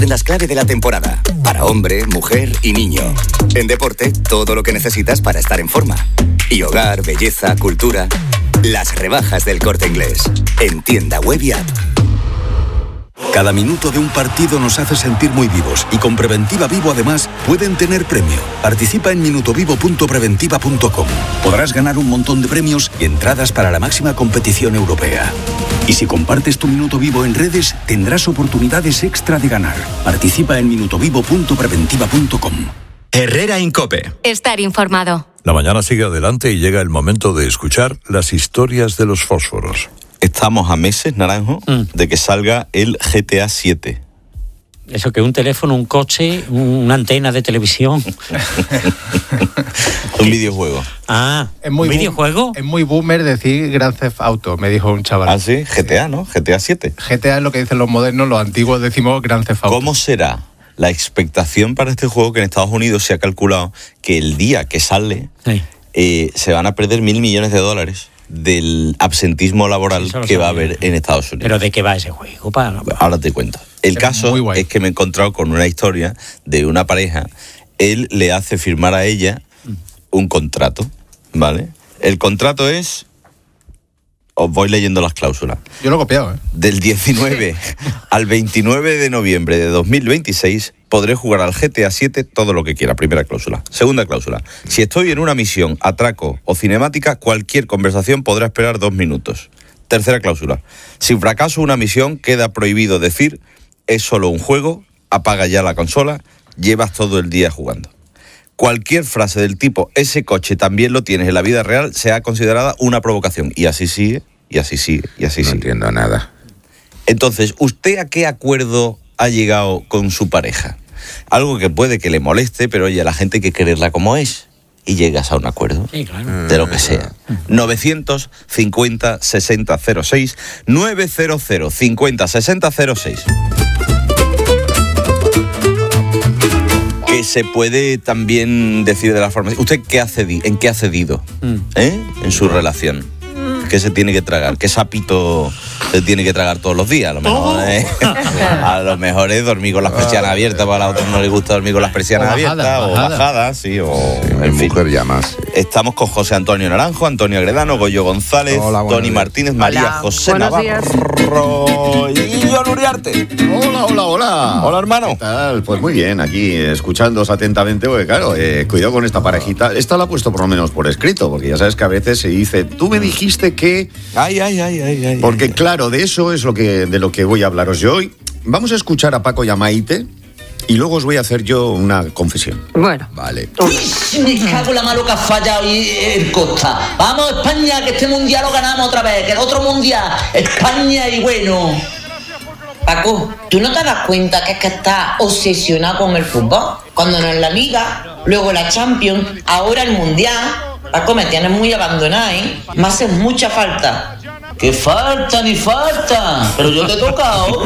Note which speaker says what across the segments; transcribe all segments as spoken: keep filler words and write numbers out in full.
Speaker 1: Las claves de la temporada. Para hombre, mujer y niño. En deporte, todo lo que necesitas para estar en forma. Y hogar, belleza, cultura. Las rebajas del Corte Inglés. En tienda web y app.
Speaker 2: Cada minuto de un partido nos hace sentir muy vivos y con Preventiva Vivo además pueden tener premio. Participa en minutovivo punto preventiva punto com. Podrás ganar un montón de premios y entradas para la máxima competición europea. Y si compartes tu minuto vivo en redes, tendrás oportunidades extra de ganar. Participa en minutovivo punto preventiva punto com.
Speaker 3: Herrera Incope.
Speaker 4: Estar informado.
Speaker 5: La mañana sigue adelante y llega el momento de escuchar las historias de los fósforos.
Speaker 6: Estamos a meses, Naranjo, mm. de que salga el G T A siete.
Speaker 7: Eso que un teléfono, un coche, una antena de televisión.
Speaker 6: Un videojuego.
Speaker 7: Ah,
Speaker 8: es muy
Speaker 7: ¿un videojuego?
Speaker 8: Boom, es muy boomer decir Grand Theft Auto, me dijo un chaval.
Speaker 6: Ah, sí, G T A, ¿no? G T A siete.
Speaker 8: G T A es lo que dicen los modernos, los antiguos decimos Grand Theft Auto.
Speaker 6: ¿Cómo será la expectación para este juego que en Estados Unidos se ha calculado que el día que sale sí. eh, se van a perder mil millones de dólares del absentismo laboral que va a haber en Estados Unidos?
Speaker 7: ¿Pero de qué va ese juego? Para...
Speaker 6: Ahora te cuento. El es caso es que me he encontrado con una historia de una pareja. Él le hace firmar a ella un contrato, ¿vale? El contrato es... Os voy leyendo las cláusulas.
Speaker 8: Yo lo he copiado, ¿eh?
Speaker 6: Del diecinueve al veintinueve de noviembre de dos mil veintiséis podré jugar al G T A siete todo lo que quiera. Primera cláusula. Segunda cláusula. Si estoy en una misión, atraco o cinemática, cualquier conversación podrá esperar dos minutos. Tercera cláusula. Si fracaso una misión, queda prohibido decir es solo un juego, apaga ya la consola, llevas todo el día jugando. Cualquier frase del tipo, ese coche también lo tienes en la vida real, sea considerada una provocación. Y así sigue, y así sigue, y así
Speaker 9: no
Speaker 6: sigue.
Speaker 9: No entiendo nada.
Speaker 6: Entonces, ¿usted a qué acuerdo ha llegado con su pareja? Algo que puede que le moleste, pero oye, a la gente hay que quererla como es. Y llegas a un acuerdo,
Speaker 7: sí, claro.
Speaker 6: de lo que sea. novecientos cincuenta sesenta cero seis, novecientos cincuenta sesenta cero seis. Que se puede también decir de la forma... ¿Usted qué ha cedido, en qué ha cedido mm. ¿eh? en su relación? ¿Qué se tiene que tragar? ¿Qué sapito se tiene que tragar todos los días? A lo mejor, oh. ¿eh? a lo mejor es dormir con las persianas abiertas, para a la otra no le gusta dormir con las persianas o abiertas, bajada, o bajadas, bajada, sí, o...
Speaker 9: Sí, en fin. Mujer ya más.
Speaker 6: Estamos con José Antonio Naranjo, Antonio Agredano, Goyo González,
Speaker 9: Hola,
Speaker 6: Tony
Speaker 9: días.
Speaker 6: Martínez, María
Speaker 10: Hola.
Speaker 6: José
Speaker 10: Buenos
Speaker 6: Navarro y John Uriarte.
Speaker 9: Hola, hola, hola.
Speaker 6: Hola, hermano.
Speaker 9: ¿Qué tal? Pues muy bien, aquí escuchándoos atentamente, porque claro, eh, cuidado con esta parejita. Esta la he puesto por lo menos por escrito, porque ya sabes que a veces se dice, tú me dijiste que...
Speaker 6: Ay, ay, ay, ay, ay.
Speaker 9: Porque
Speaker 6: ay,
Speaker 9: claro, de eso es lo que, de lo que voy a hablaros yo hoy. Vamos a escuchar a Paco y a Maite y luego os voy a hacer yo una confesión.
Speaker 10: Bueno.
Speaker 9: Vale.
Speaker 11: Uy, me cago en la mano que ha fallado el Costa. Vamos, España, que este mundial lo ganamos otra vez, que el otro mundial, España y bueno. Paco, ¿tú no te das cuenta que es que estás obsesionado con el fútbol? Cuando no es la Liga, luego la Champions, ahora el mundial. Paco, me tienes muy abandonada, ¿eh? Me haces mucha falta. ¡Que falta ni falta! Pero yo te he tocado.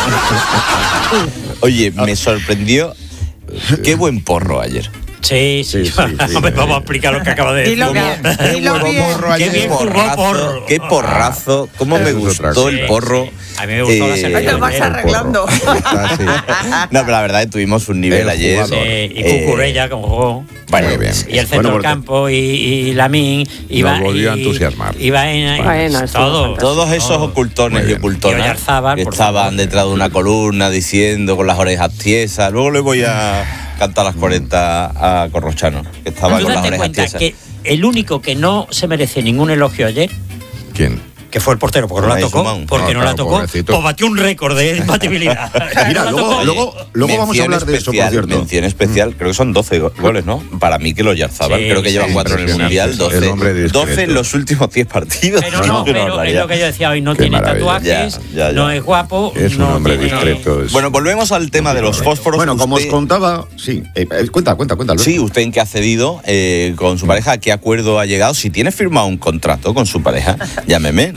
Speaker 6: Oye, me sorprendió. Qué buen porro ayer.
Speaker 7: Sí, sí. sí, sí, sí vamos a explicar lo que acaba de decir.
Speaker 10: Qué
Speaker 7: bien jugó porro.
Speaker 6: Qué porrazo. Cómo me gustó el porro.
Speaker 7: A mí me gustó eh, la selección.
Speaker 10: Lo vas arreglando.
Speaker 6: No, pero la verdad es que tuvimos un nivel el ayer.
Speaker 7: Sí, y Cucurella, eh, como jugó.
Speaker 6: Bueno, bien.
Speaker 7: Y el centro bueno, del campo y, y Lamín.
Speaker 9: Nos volvió a entusiasmar.
Speaker 7: Iba en,
Speaker 10: bueno,
Speaker 6: todo, todos esos todo. ocultones y ocultonas que estaban detrás de una columna diciendo con las orejas tiesas. Luego le voy a cantar las cuarenta a Corrochano, que estaba con las orejas tiesas.
Speaker 7: Que el único que no se merece ningún elogio ayer.
Speaker 9: ¿Quién?
Speaker 7: Que fue el portero, porque no la tocó. Porque no, no la tocó. Pobrecito. Pues batió un récord de imbatibilidad.
Speaker 9: Mira, luego, luego, luego vamos a hablar de eso, por cierto.
Speaker 6: Mención especial, creo que son doce goles, ¿no? Para mí que lo Yarzábal, sí, creo que sí, llevan cuatro en el Mundial, doce, doce en los últimos diez partidos.
Speaker 7: Pero no, pero es lo que yo decía hoy, no Qué tiene maravilla. tatuajes, ya, ya, ya. no es guapo.
Speaker 9: Es un
Speaker 7: no
Speaker 9: hombre
Speaker 7: tiene...
Speaker 9: discreto. Es...
Speaker 6: Bueno, volvemos al tema de los fósforos.
Speaker 9: Bueno, como
Speaker 6: usted...
Speaker 9: os contaba, sí, eh, cuenta, cuenta, cuenta. Luis.
Speaker 6: Sí, usted en qué ha cedido eh, con su pareja, ¿a qué acuerdo ha llegado? Si tiene firmado un contrato con su pareja, llámeme,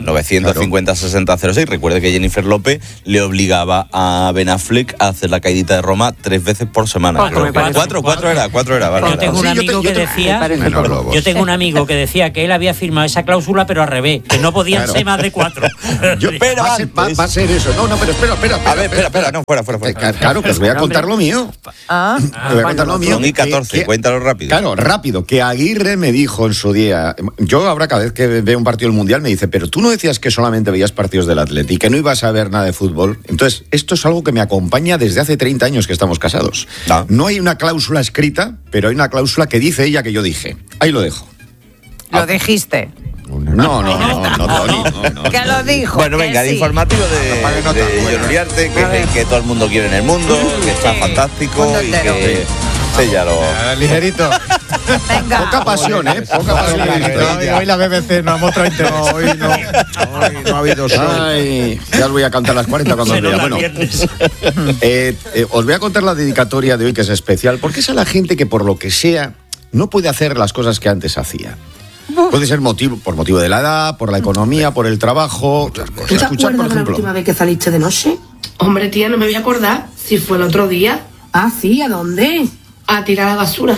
Speaker 6: novecientos cincuenta sesenta cero seis. Recuerde que Jennifer López le obligaba a Ben Affleck a hacer la caidita de Roma tres veces por semana.
Speaker 7: Poco, me parece.
Speaker 6: Cuatro, cuatro era, cuatro era. Vale,
Speaker 7: yo tengo un amigo que decía, yo tengo un amigo que decía que él había firmado esa cláusula, pero al revés, que no podían
Speaker 9: Claro.
Speaker 7: ser más de cuatro.
Speaker 9: Yo,
Speaker 6: Pero
Speaker 9: va, a ser, va- va a ser eso. No, no, pero espera, espera. espera
Speaker 6: A ver, espera, espera, no, fuera, fuera, fuera.
Speaker 9: Claro, que os voy a contar lo mío.
Speaker 4: Ah,
Speaker 9: Os voy a contar lo mío.
Speaker 6: Son y catorce,
Speaker 9: Que- que-
Speaker 6: cuéntalo rápido.
Speaker 9: Claro, rápido. Que Aguirre me dijo en su día. Yo ahora cada vez que veo un partido del Mundial me dice, pero tú no decías que solamente veías partidos del Atleti, que no ibas a ver nada de fútbol. Entonces, esto es algo que me acompaña desde hace treinta años que estamos casados.
Speaker 6: Ah.
Speaker 9: No hay una cláusula escrita, pero hay una cláusula que dice ella que yo dije. Ahí lo dejo.
Speaker 4: lo dijiste.
Speaker 9: No, no, no, no, no, Tony, no, no.
Speaker 4: Que lo dijo.
Speaker 6: Bueno,
Speaker 4: que
Speaker 6: venga, de
Speaker 4: sí.
Speaker 6: informativo de, de John Uriarte, que, que todo el mundo quiere en el mundo, que está
Speaker 4: Sí.
Speaker 6: fantástico
Speaker 4: Mundo
Speaker 6: y
Speaker 4: entero.
Speaker 6: que... Sí, ya lo...
Speaker 8: Ah, ligerito.
Speaker 4: Venga.
Speaker 9: Poca pasión, ¿eh? Poca pasión.
Speaker 8: Hoy, hoy la B B C nos ha mostrado interés.
Speaker 10: No, hoy no. Hoy no ha habido show.
Speaker 9: Ay, ya os voy a cantar las cuarenta cuando os
Speaker 7: Se nos
Speaker 9: vea.
Speaker 7: da
Speaker 9: Bueno,
Speaker 7: viernes.
Speaker 9: eh, eh, os voy a contar la dedicatoria de hoy, que es especial, porque es a la gente que por lo que sea no puede hacer las cosas que antes hacía. Puede ser motivo, por motivo de la edad, por la economía, por el trabajo, otras
Speaker 12: ¿Tú
Speaker 9: cosas.
Speaker 12: te
Speaker 9: Escuchar, por
Speaker 12: acuerdas de la
Speaker 9: ejemplo.
Speaker 12: última vez que saliste de noche? Hombre, tía, no me voy a acordar si fue el otro día. Ah, sí, ¿a dónde? A tirar a la basura.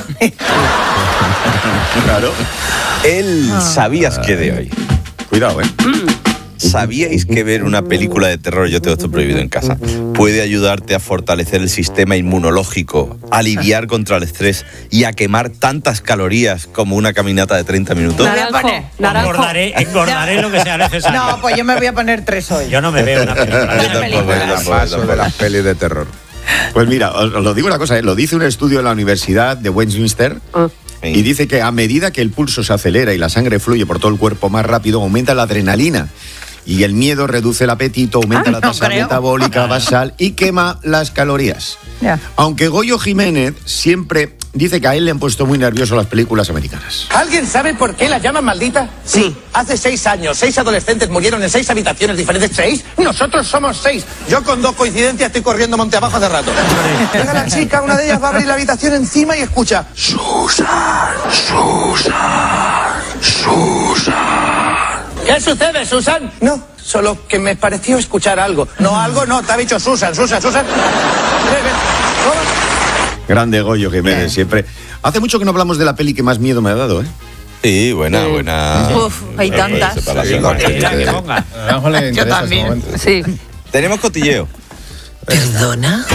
Speaker 9: Claro.
Speaker 6: El sabías que de hoy.
Speaker 9: Cuidado, ¿eh?
Speaker 6: ¿Sabíais que ver una película de terror, yo tengo esto prohibido en casa, puede ayudarte a fortalecer el sistema inmunológico, aliviar contra el estrés y a quemar tantas calorías como una caminata de treinta minutos?
Speaker 4: Me voy a poner. Naranjo.
Speaker 7: Engordaré, engordaré lo que sea necesario.
Speaker 4: No, pues yo me voy a poner tres hoy.
Speaker 7: Yo no me veo una película.
Speaker 6: Yo tampoco, yo tampoco, yo
Speaker 10: Paso de
Speaker 6: tampoco.
Speaker 10: las pelis de terror.
Speaker 9: Pues mira, os, os lo digo una cosa, ¿eh? Lo dice un estudio de la Universidad de Westminster. Y dice que a medida que el pulso se acelera y la sangre fluye por todo el cuerpo más rápido, aumenta la adrenalina. Y el miedo reduce el apetito, aumenta
Speaker 4: Ah,
Speaker 9: la
Speaker 4: no
Speaker 9: tasa
Speaker 4: creo.
Speaker 9: metabólica basal y quema las calorías.
Speaker 4: Ya.
Speaker 9: Aunque Goyo Jiménez siempre dice que a él le han puesto muy nervioso las películas americanas.
Speaker 13: ¿Alguien sabe por qué las llaman malditas? Sí. Hace seis años, seis adolescentes murieron en seis habitaciones diferentes. ¿Seis? Nosotros somos seis. Yo con dos coincidencias estoy corriendo monte abajo hace rato. Llega la chica, una de ellas va a abrir la habitación encima y escucha: Susan, Susan, Susan. ¿Qué sucede, Susan? No, solo que me pareció escuchar algo. No, algo no, te ha dicho Susan, Susan, Susan. Ven, ven. Toma.
Speaker 9: Grande Goyo Jiménez, siempre. Hace mucho que no hablamos de la peli que más miedo me ha dado, ¿eh?
Speaker 6: Sí, buena, buena.
Speaker 4: Uf, hay tantas.
Speaker 6: separación.
Speaker 10: Sí,
Speaker 7: Cualquiera que ponga.
Speaker 8: Naranjo le
Speaker 4: Yo
Speaker 8: interesa ese
Speaker 4: también.
Speaker 8: momento.
Speaker 4: Sí.
Speaker 6: Tenemos cotilleo.
Speaker 11: ¿Perdona?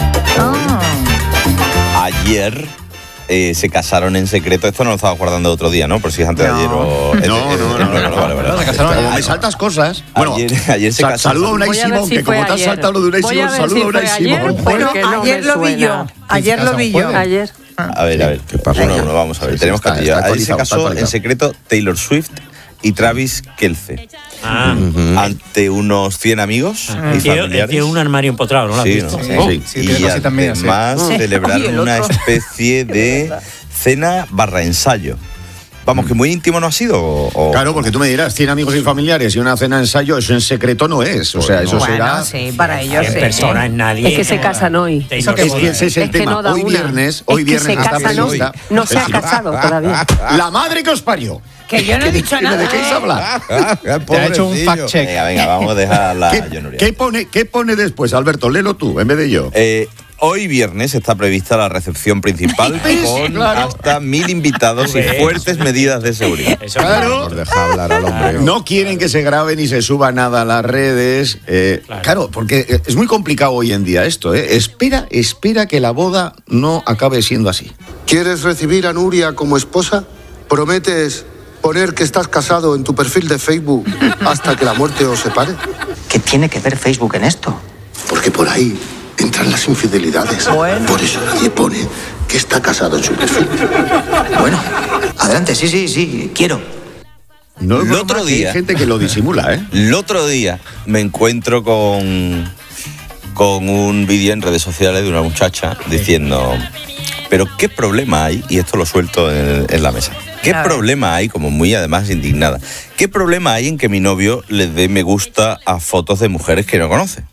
Speaker 6: Ayer eh, se casaron en secreto. Esto no lo estaba guardando otro día, ¿no? Por si es antes de ayer o...
Speaker 9: No, no, no, no, no,
Speaker 6: vale, vale.
Speaker 8: Se casaron
Speaker 9: Como
Speaker 8: ayer.
Speaker 9: me saltas cosas. Bueno,
Speaker 6: Ayer, ayer se
Speaker 9: sa-
Speaker 6: casaron.
Speaker 9: saludo a Unai
Speaker 4: Voy a ver
Speaker 9: Simón,
Speaker 4: si
Speaker 9: que como
Speaker 4: fue
Speaker 9: te has
Speaker 4: ayer.
Speaker 9: saltado lo de Unai
Speaker 4: Voy a
Speaker 9: Simón,
Speaker 4: ver
Speaker 9: saludo
Speaker 4: si
Speaker 9: a Unai
Speaker 4: fue ayer.
Speaker 9: Simón.
Speaker 4: Bueno,
Speaker 7: Porque no
Speaker 4: ayer
Speaker 7: me
Speaker 4: lo vi
Speaker 7: suena.
Speaker 4: yo. Ayer lo vi yo.
Speaker 7: Ayer.
Speaker 6: A ver, a ver.
Speaker 10: ¿Qué pasó?
Speaker 6: Uno a uno, vamos a ver.
Speaker 9: Sí,
Speaker 6: Tenemos
Speaker 9: está-
Speaker 6: cotilleo.
Speaker 9: está
Speaker 6: Ayer se
Speaker 9: actualizado, está
Speaker 6: casó en
Speaker 9: actualizado.
Speaker 6: secreto Taylor Swift y Travis Kelce.
Speaker 7: Ah,
Speaker 6: Ante unos cien amigos y
Speaker 7: tiene,
Speaker 6: familiares.
Speaker 7: tiene un armario empotrado, ¿no lo has
Speaker 6: Sí,
Speaker 7: visto?
Speaker 6: ¿no?
Speaker 9: Sí,
Speaker 6: Oh,
Speaker 9: sí.
Speaker 8: Sí, tiene
Speaker 6: y
Speaker 8: cositas mías, sí.
Speaker 6: además
Speaker 4: Sí.
Speaker 6: celebraron
Speaker 4: Oye, el
Speaker 6: una
Speaker 4: otro.
Speaker 6: especie de cena barra ensayo. Vamos, que muy íntimo no ha sido. o- o-
Speaker 9: Claro, porque tú me dirás, cien amigos y familiares y una cena ensayo, eso en secreto no es. O sea, eso
Speaker 4: Bueno,
Speaker 9: será...
Speaker 4: sí, para ellos
Speaker 7: cien
Speaker 4: sí.
Speaker 7: personas, nadie.
Speaker 14: Es que se casan hoy.
Speaker 7: Taylor
Speaker 9: Es
Speaker 7: Swift.
Speaker 9: que ese es el
Speaker 14: Es que
Speaker 9: tema.
Speaker 14: no da
Speaker 9: hoy
Speaker 14: una.
Speaker 9: viernes, hoy
Speaker 14: Es que
Speaker 9: viernes
Speaker 14: se
Speaker 9: está
Speaker 14: casan hoy.
Speaker 9: prevista...
Speaker 14: No se ha casado todavía.
Speaker 9: La madre que os parió.
Speaker 4: Que yo no he dicho
Speaker 9: ¿De
Speaker 4: nada.
Speaker 9: qué vais a
Speaker 4: ¿eh?
Speaker 9: hablar?
Speaker 8: Te ha hecho un fact check.
Speaker 6: Venga, venga, vamos a dejar la
Speaker 9: ¿Qué,
Speaker 6: John Uriarte.
Speaker 9: qué pone, ¿Qué pone después, Alberto? Léelo tú, en vez de yo.
Speaker 6: Eh, hoy viernes está prevista la recepción principal con hasta mil invitados y fuertes medidas de seguridad.
Speaker 7: Eso
Speaker 9: Claro.
Speaker 10: Nos deja hablar al hombre.
Speaker 9: No quieren que se grabe ni se suba nada a las redes. eh, claro. porque es muy complicado hoy en día esto. Eh. Espera, espera que la boda no acabe siendo así.
Speaker 15: ¿Quieres recibir a Nuria como esposa? ¿Prometes poner que estás casado en tu perfil de Facebook hasta que la muerte os separe?
Speaker 11: ¿Qué tiene que ver Facebook en esto?
Speaker 15: Porque por ahí entran las infidelidades.
Speaker 4: Bueno.
Speaker 15: Por eso nadie pone que está casado en su perfil.
Speaker 11: Bueno, adelante, sí, sí, sí, quiero.
Speaker 9: No es
Speaker 6: El
Speaker 9: broma
Speaker 6: otro
Speaker 9: que
Speaker 6: día-
Speaker 9: hay gente que lo disimula, ¿eh?
Speaker 6: El otro día me encuentro con, con un vídeo en redes sociales de una muchacha diciendo, pero ¿qué problema hay? Y esto lo suelto en, en la mesa. ¿Qué
Speaker 4: A ver.
Speaker 6: problema hay? Como muy además indignada. ¿Qué problema hay en que mi novio le dé me gusta a fotos de mujeres que no conoce?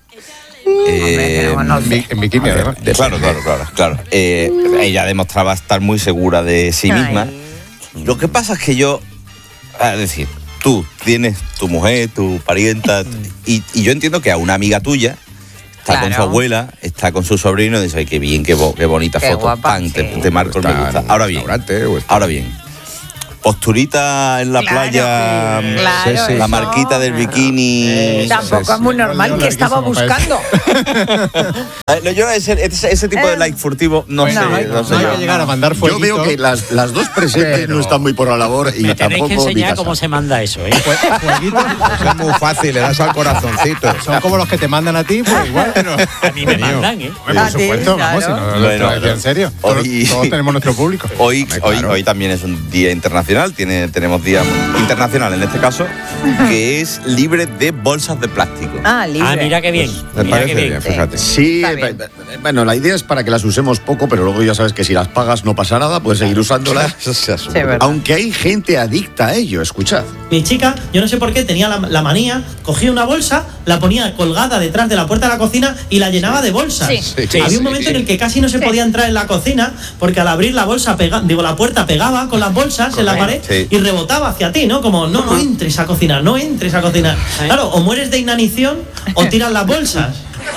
Speaker 6: Eh,
Speaker 8: En bi- en bikini, además.
Speaker 6: Claro, claro, claro, claro. Eh, ella demostraba estar muy segura de sí misma. Lo que pasa es que yo, es decir, tú tienes tu mujer, tu parienta, y, y yo entiendo que a una amiga tuya está
Speaker 4: Claro.
Speaker 6: con su abuela, está con su sobrino y dice, ay, qué bien, qué, bo- qué bonita
Speaker 4: Qué
Speaker 6: foto,
Speaker 4: guapa,
Speaker 6: pan,
Speaker 4: sí.
Speaker 6: te, te marco el me
Speaker 10: Está
Speaker 6: gusta.
Speaker 10: en un
Speaker 6: Ahora bien,
Speaker 10: restaurante o está-
Speaker 6: ahora bien. Posturita en la
Speaker 4: Claro,
Speaker 6: playa,
Speaker 4: sí, claro,
Speaker 6: la
Speaker 4: eso.
Speaker 6: marquita del bikini.
Speaker 4: Tampoco
Speaker 10: sí, sí.
Speaker 4: es muy normal, que estaba buscando.
Speaker 6: Eh, no, yo ese, ese, ese tipo de like furtivo no
Speaker 8: Pues
Speaker 6: sé.
Speaker 8: no, hay,
Speaker 6: no sé
Speaker 8: no hay
Speaker 6: yo.
Speaker 8: que llegar a mandar
Speaker 9: Yo
Speaker 8: fueguito.
Speaker 9: veo que las, las dos presentes
Speaker 8: Pero-
Speaker 9: no están muy por la labor y
Speaker 7: Me tenéis que
Speaker 9: tampoco mi
Speaker 7: enseñar
Speaker 9: casa.
Speaker 7: cómo se manda eso, ¿eh?
Speaker 8: Fue- fueguito.
Speaker 10: Eso es muy fácil, le das al corazoncito.
Speaker 8: Son como los que te mandan a ti, pues igual, pero...
Speaker 7: A mí me mandan, ¿eh?
Speaker 8: Hombre,
Speaker 4: A
Speaker 8: por
Speaker 4: ti,
Speaker 8: supuesto, vamos, si
Speaker 4: claro.
Speaker 8: no,
Speaker 6: Bueno,
Speaker 8: no, en serio. Todos,
Speaker 6: hoy-
Speaker 8: todos tenemos nuestro público.
Speaker 6: Hoy,
Speaker 10: Hombre,
Speaker 6: hoy,
Speaker 10: claro.
Speaker 6: hoy también es un día internacional, tiene, tenemos día internacional en este caso, que es libre de bolsas de plástico.
Speaker 4: Ah, libre.
Speaker 7: Ah, mira qué bien.
Speaker 10: Me
Speaker 7: Mira
Speaker 10: parece
Speaker 7: qué
Speaker 10: bien,
Speaker 7: bien.
Speaker 10: fíjate.
Speaker 9: Sí,
Speaker 4: Está bien.
Speaker 9: eh, eh, bueno, la idea es para que las usemos poco, pero luego ya sabes que si las pagas no pasa nada, puedes seguir usándolas.
Speaker 4: Sí, verdad.
Speaker 9: Aunque hay gente adicta a ello, escuchad.
Speaker 16: Mi chica, yo no sé por qué, tenía la, la manía, cogía una bolsa, la ponía colgada detrás de la puerta de la cocina y la llenaba de bolsas.
Speaker 4: Sí.
Speaker 10: Sí,
Speaker 16: Había
Speaker 10: sí,
Speaker 16: un momento
Speaker 10: sí.
Speaker 16: en el que casi no se
Speaker 4: Sí.
Speaker 16: podía entrar en la cocina porque al abrir la bolsa, pega, digo, la puerta pegaba con las bolsas en la pared
Speaker 6: Sí.
Speaker 16: y rebotaba hacia ti, ¿no? Como, no, no entres a cocinar, no entres a cocinar. Claro, o mueres de inanición o tiras las bolsas.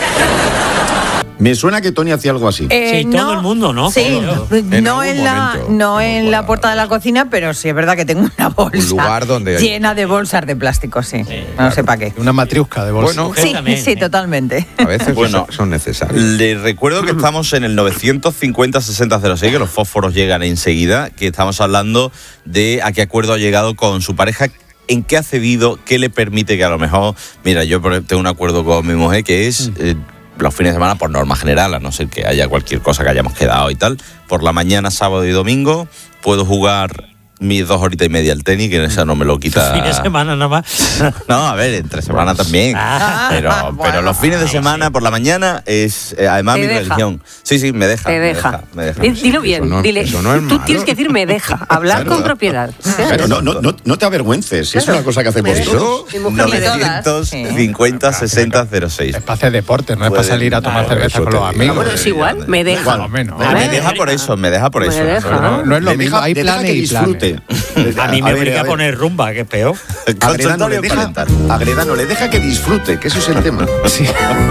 Speaker 9: Me suena que Tony hacía algo así.
Speaker 4: Eh,
Speaker 7: Sí, todo el mundo, ¿no?
Speaker 4: Sí,
Speaker 7: Todo.
Speaker 10: En
Speaker 4: no
Speaker 10: algún
Speaker 4: en la,
Speaker 10: momento,
Speaker 4: no
Speaker 10: en
Speaker 4: en
Speaker 10: algún
Speaker 4: la
Speaker 10: lado.
Speaker 4: puerta de la cocina, pero sí es verdad que tengo una bolsa
Speaker 10: lugar donde hay-
Speaker 4: llena de bolsas de plástico, sí. No sé para qué.
Speaker 8: Una matriusca de bolsa.
Speaker 10: Bueno,
Speaker 4: Sí,
Speaker 7: también,
Speaker 4: sí,
Speaker 7: ¿eh?
Speaker 4: totalmente.
Speaker 10: a veces
Speaker 6: Bueno.
Speaker 10: son, son necesarios.
Speaker 6: Les recuerdo que estamos en el novecientos cincuenta sesenta cero seis, que los fósforos llegan enseguida, que estamos hablando de a qué acuerdo ha llegado con su pareja, en qué ha cedido, qué le permite que a lo mejor... Mira, yo por- tengo un acuerdo con mi mujer que es... eh, los fines de semana, por norma general, a no ser que haya cualquier cosa que hayamos quedado y tal, por la mañana, sábado y domingo, puedo jugar mis dos horitas y media al tenis, que esa no me lo quita.
Speaker 7: Fin de semana nada más.
Speaker 6: No, a ver, entre semana también.
Speaker 7: Ah,
Speaker 6: pero,
Speaker 4: bueno.
Speaker 6: pero los fines de semana por la mañana es eh, además
Speaker 14: Te
Speaker 6: mi
Speaker 14: deja.
Speaker 6: religión. Sí, sí, me deja.
Speaker 14: Te
Speaker 6: me
Speaker 14: deja.
Speaker 6: me deja.
Speaker 14: Di- Dilo bien,
Speaker 10: no-
Speaker 14: dile.
Speaker 10: eso no es
Speaker 14: Tú
Speaker 10: malo.
Speaker 14: tienes que decir me deja, hablar
Speaker 9: Claro.
Speaker 14: con propiedad.
Speaker 9: Pero no, no, no, no te avergüences, es
Speaker 14: Claro.
Speaker 9: una cosa que hacemos
Speaker 14: Me deja.
Speaker 9: todos.
Speaker 14: Mi mujer me deja.
Speaker 6: novecientos cincuenta sesenta cero seis.
Speaker 8: Es para hacer deporte, no es para
Speaker 6: Pueden-
Speaker 8: salir a tomar
Speaker 6: Claro,
Speaker 8: cerveza
Speaker 10: eso
Speaker 8: con
Speaker 10: te
Speaker 8: los
Speaker 10: digo.
Speaker 8: amigos.
Speaker 14: Bueno, es igual, me deja.
Speaker 8: Por lo menos.
Speaker 6: Me, me deja por eso, me deja por
Speaker 14: Me
Speaker 6: eso.
Speaker 14: deja.
Speaker 8: No, no es lo
Speaker 9: Le
Speaker 8: mismo,
Speaker 9: deja-
Speaker 8: hay
Speaker 9: le deja
Speaker 8: planes
Speaker 9: que
Speaker 8: y planes.
Speaker 9: disfrute.
Speaker 7: A mí me
Speaker 9: A ver,
Speaker 7: obliga
Speaker 9: a
Speaker 7: a
Speaker 9: ver.
Speaker 7: poner rumba, que es peor.
Speaker 9: Agredano le
Speaker 6: Consultorio
Speaker 9: deja,
Speaker 6: parental.
Speaker 9: Agredano le deja que disfrute, que eso es el tema.
Speaker 8: Sí.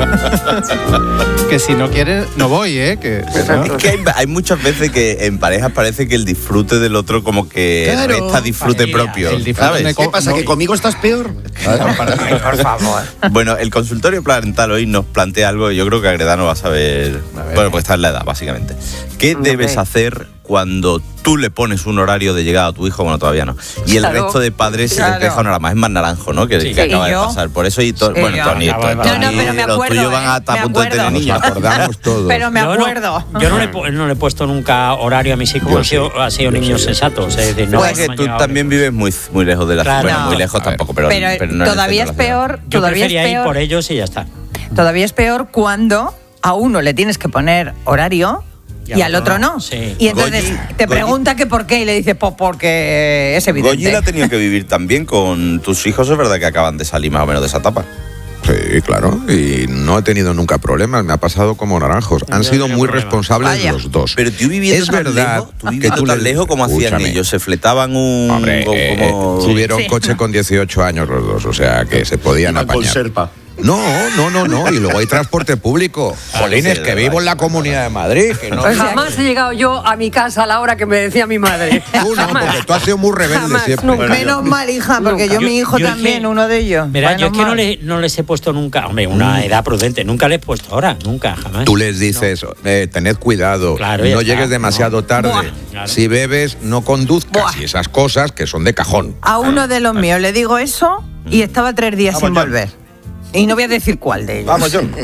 Speaker 8: Que si no quieres, no voy, ¿eh? Que, que no.
Speaker 6: Es que hay, hay muchas veces que en parejas parece que el disfrute del otro como que
Speaker 9: Claro.
Speaker 6: resta disfrute
Speaker 7: Familia,
Speaker 6: propio.
Speaker 8: el disfrute
Speaker 6: ¿sabes?
Speaker 8: de
Speaker 9: ¿Qué pasa? ¿Que conmigo estás peor?
Speaker 4: Por favor.
Speaker 6: Bueno, el consultorio parental hoy nos plantea algo y yo creo que Agredano va a saber. Bueno, pues está en la edad, básicamente. ¿Qué debes hacer cuando tú le pones un horario de llegada a tu hijo? Bueno, todavía no. Y el
Speaker 14: Claro.
Speaker 6: resto de padres se
Speaker 4: Claro.
Speaker 6: les deja una hora más. Es más naranjo, ¿no? Que,
Speaker 7: Sí.
Speaker 6: que acaba
Speaker 4: ¿Y
Speaker 6: de
Speaker 4: yo?
Speaker 6: pasar. Por eso, y to-
Speaker 4: Sí,
Speaker 6: bueno,
Speaker 4: yo.
Speaker 6: Tony,
Speaker 7: Acaba de
Speaker 6: Tony,
Speaker 7: pasar.
Speaker 4: No, no, pero me
Speaker 6: los
Speaker 4: acuerdo,
Speaker 6: tuyos van
Speaker 4: ¿eh?
Speaker 6: a estar a
Speaker 4: Me
Speaker 6: punto de tener
Speaker 4: acuerdo.
Speaker 6: niños.
Speaker 10: Nos acordamos todos.
Speaker 4: Pero me
Speaker 7: Yo no-
Speaker 4: acuerdo.
Speaker 7: Yo no, le, pu- no le he puesto nunca horario a mis hijos,
Speaker 10: Yo
Speaker 7: han sido,
Speaker 10: sí,
Speaker 7: han sido
Speaker 10: yo
Speaker 7: niños
Speaker 10: sí,
Speaker 7: sensatos. Es decir, no,
Speaker 6: Pues
Speaker 7: no
Speaker 6: que
Speaker 7: me han
Speaker 6: tú
Speaker 7: llegado
Speaker 6: también vives muy, muy lejos de la ciudad.
Speaker 7: Claro.
Speaker 6: Bueno, muy
Speaker 4: No.
Speaker 6: lejos
Speaker 10: A ver.
Speaker 6: tampoco, pero,
Speaker 4: Pero,
Speaker 6: pero no en el
Speaker 4: todavía es
Speaker 6: centro de la ciudad.
Speaker 4: peor,
Speaker 7: Yo
Speaker 4: todavía es
Speaker 7: prefería ir
Speaker 4: peor.
Speaker 7: por ellos y ya está.
Speaker 4: Todavía es peor cuando a uno le tienes que poner horario y,
Speaker 7: Y
Speaker 4: al otro no.
Speaker 7: sí.
Speaker 4: Y entonces
Speaker 6: Goyi-
Speaker 4: te
Speaker 6: Goyi-
Speaker 4: pregunta que por qué y le dices, pues porque es evidente.
Speaker 6: Goyi la ha tenido que vivir también con tus hijos, es verdad que acaban de salir más o menos de esa etapa.
Speaker 10: Sí, claro, y no he tenido nunca problemas, me ha pasado como naranjos. Han
Speaker 7: Yo
Speaker 10: sido
Speaker 7: no
Speaker 10: muy
Speaker 7: tengo problema.
Speaker 10: responsables
Speaker 4: Vaya.
Speaker 10: los dos.
Speaker 6: Pero tú viviendo
Speaker 10: es
Speaker 6: tan
Speaker 10: verdad
Speaker 6: lejos, tú
Speaker 10: que
Speaker 6: viviendo
Speaker 10: tú
Speaker 6: tan
Speaker 10: les-
Speaker 6: lejos como hacían
Speaker 10: Escúchame.
Speaker 6: ellos, se fletaban un...
Speaker 10: Hombre,
Speaker 6: como-
Speaker 10: eh,
Speaker 6: como-
Speaker 10: eh, tuvieron
Speaker 4: Sí.
Speaker 10: coche con dieciocho años los dos, o sea que se podían
Speaker 9: Iban con
Speaker 10: apañar.
Speaker 9: serpa.
Speaker 10: No, no, no, no, y luego hay transporte público. Jolines,
Speaker 6: sí,
Speaker 10: que
Speaker 6: es
Speaker 10: vivo
Speaker 6: verdad.
Speaker 10: en la Comunidad de Madrid, que no...
Speaker 14: Pues jamás he llegado yo a mi casa a la hora que me decía mi madre.
Speaker 10: Tú no,
Speaker 14: Jamás.
Speaker 10: porque tú has sido muy rebelde
Speaker 14: Jamás,
Speaker 10: siempre.
Speaker 14: nunca.
Speaker 4: Menos mal, hija, porque
Speaker 14: Nunca.
Speaker 4: yo, mi hijo
Speaker 7: Yo es
Speaker 4: también,
Speaker 7: que-
Speaker 4: uno de ellos.
Speaker 7: Verá, yo es
Speaker 4: Menos
Speaker 7: que no,
Speaker 4: mal.
Speaker 7: le- no les he puesto nunca, hombre, una edad prudente, nunca les he puesto hora, nunca, jamás.
Speaker 10: Tú les dices, eh, tened cuidado,
Speaker 7: Claro, ya
Speaker 10: no
Speaker 7: está,
Speaker 10: llegues demasiado
Speaker 7: no.
Speaker 10: tarde.
Speaker 4: Buah.
Speaker 7: Claro.
Speaker 10: Si bebes, no conduzcas.
Speaker 4: Buah.
Speaker 10: Y esas cosas que son de cajón.
Speaker 4: A uno de los míos le digo eso y estaba tres días
Speaker 6: Vamos,
Speaker 4: sin
Speaker 6: John.
Speaker 4: volver. Y no voy a decir cuál de ellos.
Speaker 6: Vamos, John.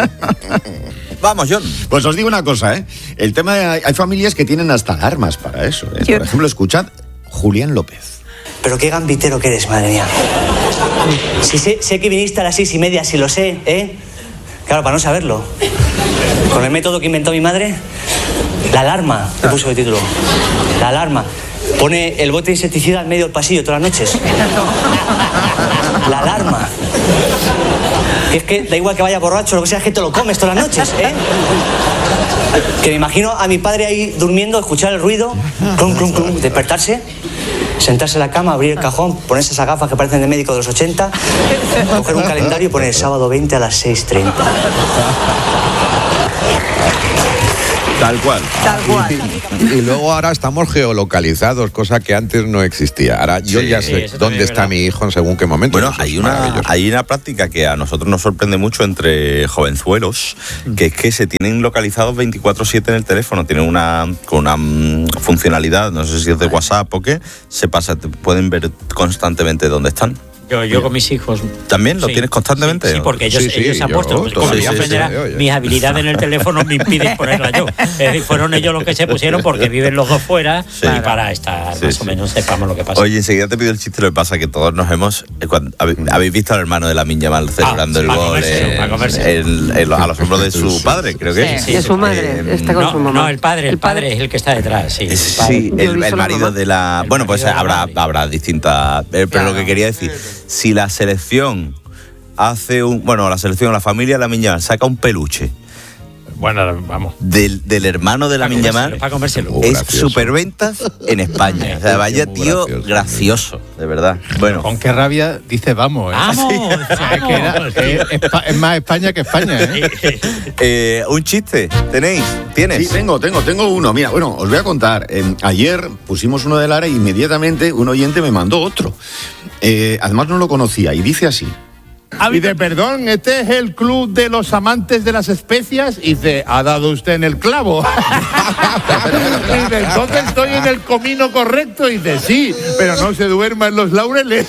Speaker 6: Vamos, John.
Speaker 9: Pues os digo una cosa, ¿eh? El tema de, hay familias que tienen hasta alarmas para eso. ¿eh?
Speaker 4: Yo-
Speaker 9: Por ejemplo, escuchad Julián López.
Speaker 17: Pero qué gambitero que eres, madre mía. Si sé, sé que viniste a las seis y media, si lo sé, ¿eh? Claro, para no saberlo. Con el método que inventó mi madre, la alarma, le puso de título. La alarma. Pone el bote de insecticida en medio del pasillo todas las noches. La alarma. Que es que da igual que vaya borracho, lo que sea, es que te lo comes todas las noches, ¿eh? Que me imagino a mi padre ahí durmiendo, escuchar el ruido, clum, clum, clum, despertarse, sentarse en la cama, abrir el cajón, ponerse esas gafas que parecen de médico de los ochenta, coger un calendario y poner el sábado veinte a las seis treinta.
Speaker 10: Tal cual.
Speaker 4: Tal cual.
Speaker 10: Y, y luego ahora estamos geolocalizados, cosa que antes no existía. Ahora yo
Speaker 6: Sí,
Speaker 10: ya sé
Speaker 6: sí,
Speaker 10: dónde está mi hijo en según qué momento.
Speaker 6: Bueno,
Speaker 10: Eso
Speaker 6: hay
Speaker 10: es
Speaker 6: una,
Speaker 10: maravilloso.
Speaker 6: hay una práctica que a nosotros nos sorprende mucho entre jovenzuelos, que es que se tienen localizados veinticuatro siete en el teléfono. Tienen una, con una mm, funcionalidad, no sé si es de WhatsApp o qué, se pasa, te pueden ver constantemente dónde están.
Speaker 7: Yo, yo con mis hijos.
Speaker 6: ¿También lo
Speaker 7: Sí,
Speaker 6: tienes constantemente?
Speaker 7: Sí, porque ellos,
Speaker 6: Sí, sí,
Speaker 7: ellos se han
Speaker 6: yo
Speaker 7: puesto. Como
Speaker 6: todavía
Speaker 7: mi
Speaker 6: sí,
Speaker 7: comprenderá,
Speaker 6: sí, oye.
Speaker 7: mis habilidades en el teléfono me impiden ponerla yo. Es decir, fueron ellos los que se pusieron porque viven los dos fuera y para estar
Speaker 6: Sí,
Speaker 7: más
Speaker 6: sí.
Speaker 7: o menos sepamos lo que pasa.
Speaker 6: Oye, enseguida te pido el chiste, lo que pasa que todos nos hemos... eh, cuando- habe- habéis visto al hermano de la Minya Mal celebrando
Speaker 7: Ah,
Speaker 6: el
Speaker 7: para
Speaker 6: gol
Speaker 7: comérselo,
Speaker 6: eh,
Speaker 7: para comérselo.
Speaker 6: en- en los- a los hombros de su padre, creo que
Speaker 14: Sí, de su madre, está con
Speaker 7: no,
Speaker 14: su mamá.
Speaker 7: no, el padre, el padre es el que está detrás, sí. el padre.
Speaker 6: Sí, el, el marido de la... Bueno, pues habrá, habrá distintas... eh, pero lo que quería decir, si la selección hace un... Bueno, la selección, la familia de la Minya Mal saca un peluche...
Speaker 18: Bueno, vamos.
Speaker 6: Del, del hermano de la
Speaker 7: Para
Speaker 6: Minya
Speaker 7: comérselo,
Speaker 6: Mal,
Speaker 7: para comérselo.
Speaker 6: es
Speaker 10: gracioso.
Speaker 6: superventas en España. O sea, vaya
Speaker 10: Muy
Speaker 6: tío
Speaker 10: gracioso.
Speaker 6: gracioso, de verdad. Bueno,
Speaker 8: Con qué rabia dice vamos, ¿eh?
Speaker 7: ¡Vamos!
Speaker 8: O sea, es, que era- es- es pa- es más España que España, ¿eh?
Speaker 6: eh, un chiste, ¿tenéis? ¿Tienes?
Speaker 9: Sí, tengo, tengo, tengo uno. Mira, bueno, os voy a contar. Eh, ayer pusimos uno de Lara y inmediatamente un oyente me mandó otro. Eh, además no lo conocía y dice así.
Speaker 19: Y de perdón, este es el club de los amantes de las especias. Y dice, ¿ha dado usted en el clavo? Y dice, entonces estoy en el comino correcto. Y dice, sí, pero no se duerma en los laureles.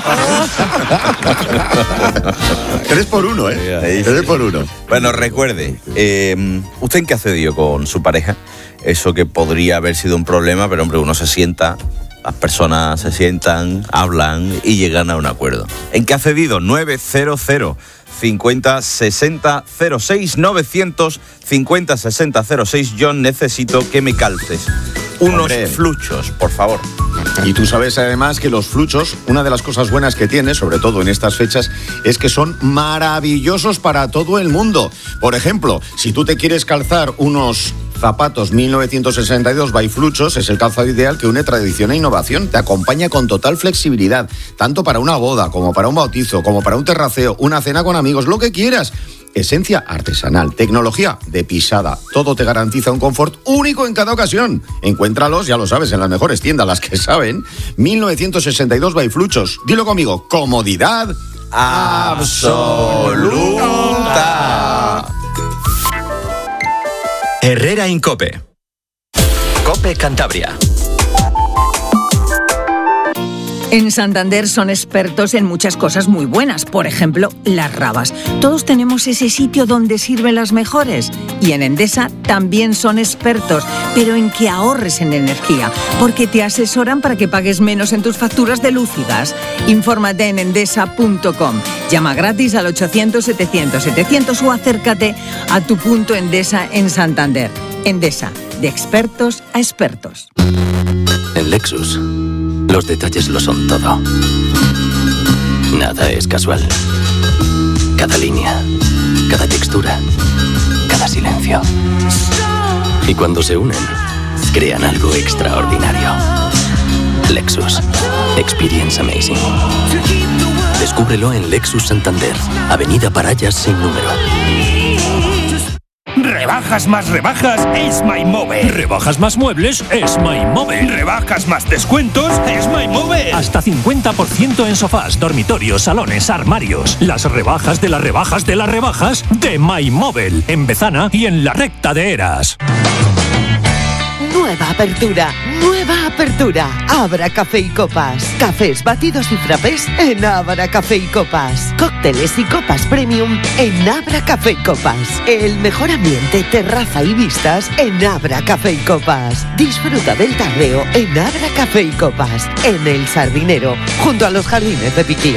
Speaker 9: Tres por uno, ¿eh? Tres por uno.
Speaker 6: Bueno, recuerde, eh, ¿usted en qué ha cedido con su pareja? Eso que podría haber sido un problema, pero hombre, uno se sienta, las personas se sientan, hablan y llegan a un acuerdo. ¿En qué ha cedido? nueve cero cero cincuenta sesenta cero seis novecientos cincuenta sesenta cero seis. Yo necesito que me calces unos
Speaker 9: Hombre.
Speaker 6: fluchos, por favor.
Speaker 9: Y tú sabes además que los fluchos, una de las cosas buenas que tiene, sobre todo en estas fechas, es que son maravillosos para todo el mundo. Por ejemplo, si tú te quieres calzar unos zapatos mil novecientos sesenta y dos by Fluchos, es el calzado ideal que une tradición e innovación. Te acompaña con total flexibilidad, tanto para una boda, como para un bautizo, como para un terraceo, una cena con amigos, lo que quieras. Esencia artesanal, tecnología de pisada, todo te garantiza un confort único en cada ocasión. Encuéntralos, ya lo sabes, en las mejores tiendas, las que saben. mil novecientos sesenta y dos by Fluchos. Dilo conmigo, comodidad absoluta.
Speaker 3: Herrera Incope. Cope Cantabria.
Speaker 4: En Santander son expertos en muchas cosas muy buenas, por ejemplo, las rabas. Todos tenemos ese sitio donde sirven las mejores. Y en Endesa también son expertos, pero en que ahorres en energía, porque te asesoran para que pagues menos en tus facturas de luz y gas. Infórmate en endesa punto com. Llama gratis al ochocientos setecientos setecientos o acércate a tu punto Endesa en Santander. Endesa, de expertos a expertos.
Speaker 20: En Lexus, los detalles lo son todo. Nada es casual. Cada línea, cada textura, cada silencio. Y cuando se unen, crean algo extraordinario. Lexus. Experience amazing. Descúbrelo en Lexus Santander, Avenida Parayas sin número.
Speaker 21: Rebajas más rebajas es MyMóvil. Rebajas más muebles es MyMóvil. Rebajas más descuentos es MyMóvil. Hasta cincuenta por ciento en sofás, dormitorios, salones, armarios. Las rebajas de las rebajas de las rebajas de MyMóvil. En Bezana y en la recta de Eras.
Speaker 22: Nueva apertura, nueva apertura. Abra Café y Copas. Cafés, batidos y frappés en Abra Café y Copas. Cócteles y copas premium en Abra Café y Copas. El mejor ambiente, terraza y vistas en Abra Café y Copas. Disfruta del tarreo en Abra Café y Copas. En El Sardinero, junto a los jardines de Piquío.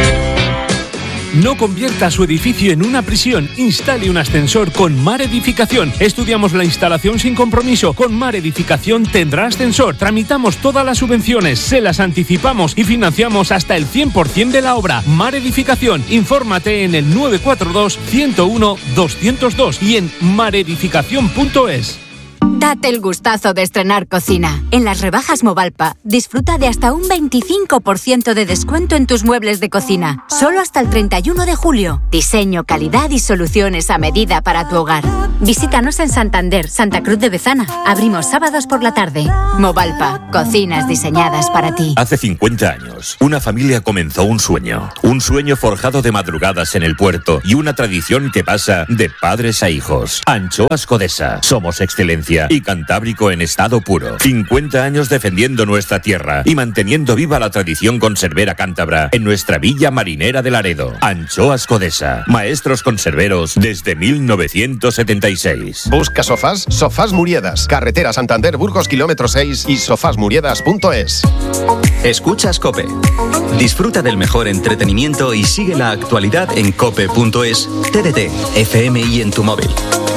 Speaker 18: No convierta su edificio en una prisión. Instale un ascensor con Mar Edificación. Estudiamos la instalación sin compromiso. Con Mar Edificación tendrá ascensor. Tramitamos todas las subvenciones, se las anticipamos y financiamos hasta el cien por ciento de la obra. Mar Edificación. Infórmate en el nueve cuatro dos, ciento uno, doscientos dos y en maredificación punto es.
Speaker 1: Date el gustazo de estrenar cocina. En las rebajas Movalpa, disfruta de hasta un veinticinco por ciento de descuento en tus muebles de cocina. Solo hasta el treinta y uno de julio. Diseño, calidad y soluciones a medida para tu hogar. Visítanos en Santander, Santa Cruz de Bezana. Abrimos sábados por la tarde. Movalpa, cocinas diseñadas para ti.
Speaker 2: Hace cincuenta años, una familia comenzó un sueño. Un sueño forjado de madrugadas en el puerto y una tradición que pasa de padres a hijos. Anchoas Codesa. Somos excelencia y Cantábrico en estado puro. cincuenta años defendiendo nuestra tierra y manteniendo viva la tradición conservera cántabra en nuestra villa marinera de Laredo. Anchoas Codesa. Maestros conserveros desde mil novecientos setenta y seis.
Speaker 23: Busca sofás, Sofás Muriedas. Carretera Santander Burgos kilómetro seis y sofás muriedas punto es.
Speaker 3: Escuchas COPE. Disfruta del mejor entretenimiento y sigue la actualidad en cope punto es, T D T, F M y en tu móvil.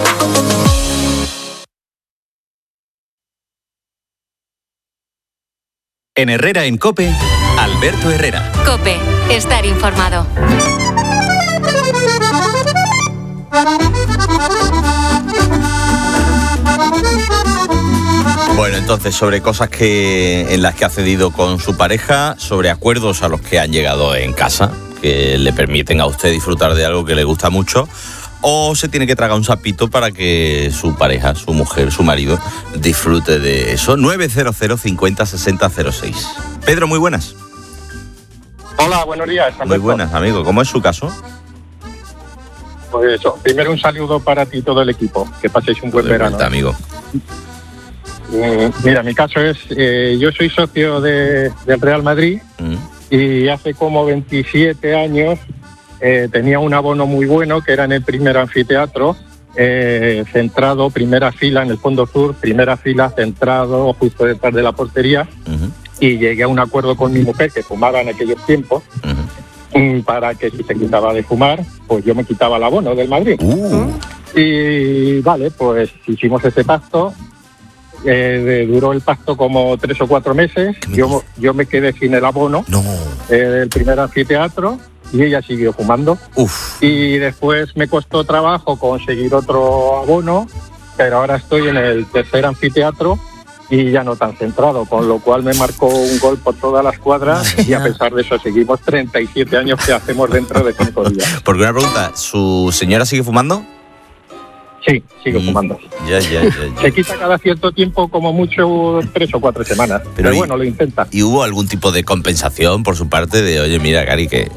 Speaker 3: En Herrera en COPE, Alberto Herrera.
Speaker 1: COPE, estar informado.
Speaker 6: Bueno, entonces, sobre cosas que en las que ha cedido con su pareja, sobre acuerdos a los que han llegado en casa, que le permiten a usted disfrutar de algo que le gusta mucho, o se tiene que tragar un sapito para que su pareja, su mujer, su marido, disfrute de eso. nueve cero cero cincuenta sesenta cero seis. Pedro, muy buenas.
Speaker 24: Hola, buenos días. Alberto.
Speaker 6: Muy buenas, amigo. ¿Cómo es su caso?
Speaker 24: Pues eso, primero un saludo para ti y todo el equipo. Que paséis un buen
Speaker 6: De
Speaker 24: verano.
Speaker 6: vuelta, amigo.
Speaker 24: Eh, mira, mi caso es, eh, yo soy socio de, del Real Madrid
Speaker 6: mm.
Speaker 24: y hace como veintisiete años eh, tenía un abono muy bueno que era en el primer anfiteatro, eh, centrado, primera fila en el fondo sur, primera fila centrado justo detrás de la portería.
Speaker 6: Uh-huh.
Speaker 24: Y llegué a un acuerdo con mi mujer, que fumaba en aquellos tiempos, uh-huh. para que si se quitaba de fumar, pues yo me quitaba el abono del Madrid.
Speaker 6: Uh.
Speaker 24: Y vale, pues hicimos ese pacto. Eh, duró el pacto como tres o cuatro meses. Yo, yo me quedé sin el abono
Speaker 6: no.
Speaker 24: eh, del primer anfiteatro y ella siguió fumando.
Speaker 6: Uf.
Speaker 24: Y después me costó trabajo conseguir otro abono, pero ahora estoy en el tercer anfiteatro y ya no tan centrado, con lo cual me marcó un gol por todas las cuadras. Ay, y a pesar de eso seguimos treinta y siete años que hacemos dentro de cinco días.
Speaker 6: Porque una pregunta, ¿su señora sigue fumando?
Speaker 24: Sí, sigue fumando.
Speaker 6: Ya, ya, ya, ya.
Speaker 24: Se quita cada cierto tiempo, como mucho tres o cuatro semanas. Pero, pero bueno,
Speaker 6: y,
Speaker 24: lo intenta.
Speaker 6: ¿Y hubo algún tipo de compensación por su parte de, oye, mira, Cari, que...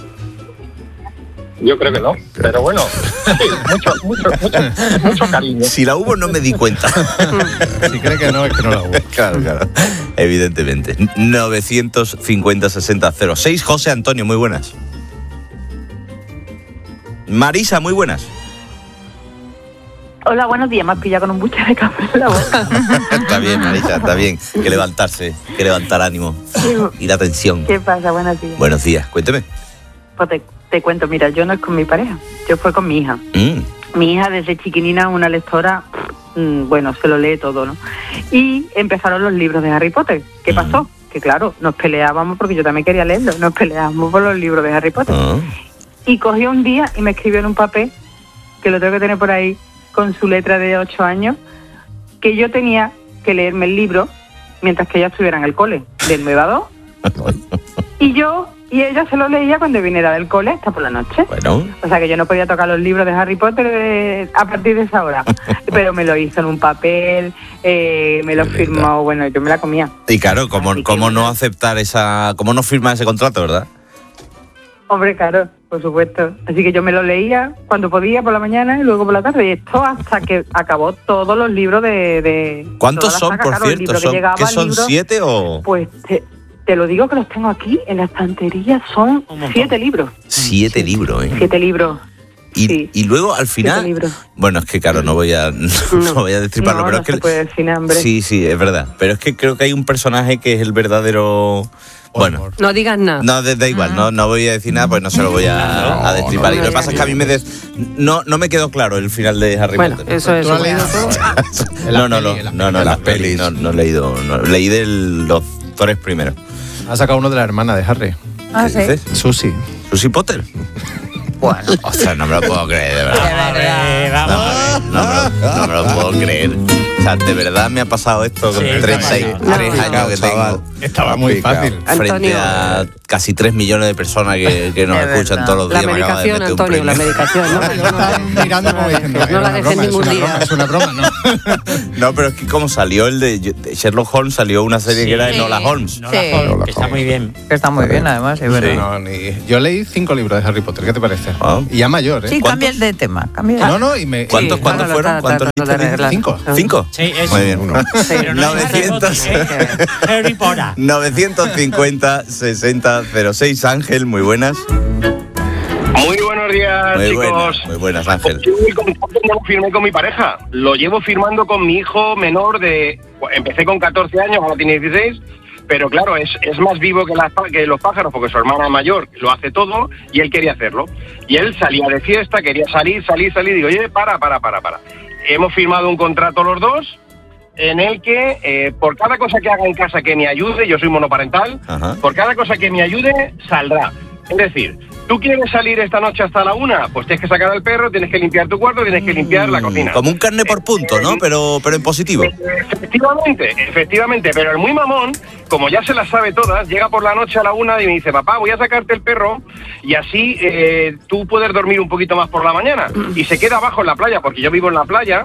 Speaker 24: Yo creo que no, pero bueno, sí, mucho, mucho, mucho, mucho cariño.
Speaker 6: Si la hubo, no me di cuenta.
Speaker 8: Si cree que no, es que no la hubo.
Speaker 6: Claro, claro, evidentemente. novecientos cincuenta sesenta cero seis. José Antonio, muy buenas. Marisa, muy buenas.
Speaker 25: Hola, buenos días. Me has pillado con un buche de café en la boca.
Speaker 6: Está bien, Marisa, está bien. Que levantarse, que levantar ánimo y la tensión.
Speaker 25: ¿Qué pasa? Buenos días.
Speaker 6: Buenos días, cuénteme.
Speaker 25: Pues te, te cuento, mira, yo no es con mi pareja, yo fue con mi hija.
Speaker 6: Mm.
Speaker 25: Mi hija desde chiquinina, una lectora, mmm, bueno, se lo lee todo, ¿no? Y empezaron los libros de Harry Potter. ¿Qué mm. pasó? Que claro, nos peleábamos porque yo también quería leerlo, nos peleábamos por los libros de Harry Potter.
Speaker 6: Oh.
Speaker 25: Y cogió un día y me escribió en un papel, que lo tengo que tener por ahí, con su letra de ocho años, que yo tenía que leerme el libro mientras que ella estuviera en el cole, del nueve a dos. Y yo y ella se lo leía cuando viniera del cole hasta por la noche.
Speaker 6: Bueno.
Speaker 25: O sea que yo no podía tocar los libros de Harry Potter de, a partir de esa hora. Pero me lo hizo en un papel, eh, me lo firmó, bueno, yo me la comía.
Speaker 6: Y claro, ¿cómo, cómo no aceptar esa, cómo no firmar ese contrato, verdad?
Speaker 25: Hombre, claro, por supuesto. Así que yo me lo leía cuando podía por la mañana y luego por la tarde. Y esto hasta que acabó todos los libros de... de
Speaker 6: ¿Cuántos son, saga, por claro, cierto? ¿Son, ¿Qué son, libro, siete o...?
Speaker 25: Pues te, te lo digo que los tengo aquí en la estantería. Son siete libros.
Speaker 6: Siete libros, ¿eh?
Speaker 25: Siete libros.
Speaker 6: Y,
Speaker 25: sí.
Speaker 6: y luego al final... Bueno, es que claro, no voy a, no, no voy a destriparlo,
Speaker 25: no,
Speaker 6: pero
Speaker 25: no
Speaker 6: es que...
Speaker 25: Se puede decir hambre.
Speaker 6: Sí, sí, es verdad. Pero es que creo que hay un personaje que es el verdadero... Bueno,
Speaker 14: no digas nada.
Speaker 6: No, da igual, no, no voy a decir nada, pues no se lo voy a, a destripar. Y lo que pasa es que a mí me des, no, no me quedó claro el final de Harry
Speaker 14: bueno,
Speaker 6: Potter.
Speaker 14: Eso es.
Speaker 6: ¿Tú has leído todo? No, no, no, no, no, las pelis, no, no he leído, no, leí de los tres primeros.
Speaker 8: Ha sacado uno de la hermana de Harry.
Speaker 25: Ah, sí.
Speaker 6: ¿Dices?
Speaker 8: Susie.
Speaker 6: ¿Susie Potter?
Speaker 4: Bueno.
Speaker 6: O sea, no me lo puedo creer, de verdad.
Speaker 4: De verdad.
Speaker 6: No, no, me lo, no me lo puedo creer. O sea, de verdad me ha pasado esto con
Speaker 7: Sí,
Speaker 6: treinta y tres
Speaker 7: no.
Speaker 6: años que tengo.
Speaker 8: Estaba muy fácil.
Speaker 6: Frente
Speaker 14: Antonio.
Speaker 6: a casi tres millones de personas que, que nos
Speaker 4: De
Speaker 6: escuchan
Speaker 4: verdad.
Speaker 6: todos los
Speaker 14: La
Speaker 6: días. me acaba de
Speaker 14: medicación,
Speaker 6: meter un
Speaker 14: Antonio, la
Speaker 6: premio.
Speaker 14: medicación. No,
Speaker 8: Yo estaba mirando como diciendo,
Speaker 14: no
Speaker 8: era
Speaker 14: la
Speaker 8: una
Speaker 14: dejes
Speaker 8: broma, es
Speaker 14: ningún
Speaker 8: una
Speaker 14: día.
Speaker 8: broma, es una broma, ¿no?
Speaker 6: No, pero es que como salió el de de Sherlock Holmes, salió una serie que era de
Speaker 4: Sí.
Speaker 6: Nola Holmes.
Speaker 7: No la
Speaker 4: Sí.
Speaker 7: jodas, que está muy bien.
Speaker 4: Que está muy bien, además, es verdad.
Speaker 8: No, ni- yo leí cinco libros de Harry Potter, ¿qué te parece?
Speaker 6: Ah.
Speaker 8: Y ya mayor, ¿eh?
Speaker 4: Sí,
Speaker 6: ¿Cuántos?
Speaker 4: cambia de tema. Cambia.
Speaker 8: No, no, y me...
Speaker 6: ¿Cuántos,
Speaker 8: y-
Speaker 6: ¿cuántos
Speaker 14: Ahora lo
Speaker 6: fueron?
Speaker 14: está
Speaker 6: ¿Cuántos
Speaker 14: tratando de
Speaker 6: leíste?
Speaker 14: arreglar.
Speaker 8: Cinco.
Speaker 6: ¿Cinco?
Speaker 7: Sí, es
Speaker 6: Muy bien.
Speaker 7: uno. Pero no es Harry
Speaker 6: novecientos.
Speaker 7: Potter, ¿eh? Harry Potter.
Speaker 6: novecientos cincuenta sesenta cero seis. Ángel, muy buenas.
Speaker 5: Muy buenos días,
Speaker 6: Muy
Speaker 5: chicos.
Speaker 6: buenas, muy buenas, Ángel.
Speaker 5: Yo mi contrato no lo firmé con mi pareja. Lo llevo firmando con mi hijo menor de... Empecé con catorce años, ahora tiene dieciséis. Pero claro, es, es más vivo que, las, que los pájaros porque su hermana mayor lo hace todo y él quería hacerlo. Y él salía de fiesta, quería salir, salir, salir. Digo, oye, para, para, para, para. Hemos firmado un contrato los dos en el que eh, por cada cosa que haga en casa que me ayude, yo soy monoparental,
Speaker 6: Ajá.
Speaker 5: por cada cosa que me ayude, saldrá. Es decir, ¿tú quieres salir esta noche hasta la una? Pues tienes que sacar al perro, tienes que limpiar tu cuarto, tienes que limpiar la cocina.
Speaker 6: Como un carne por punto, ¿no? Pero, pero en positivo.
Speaker 5: Efectivamente, efectivamente, pero el muy mamón, como ya se las sabe todas, llega por la noche a la una y me dice, papá, voy a sacarte el perro y así eh, tú puedes dormir un poquito más por la mañana. Y se queda abajo en la playa, porque yo vivo en la playa,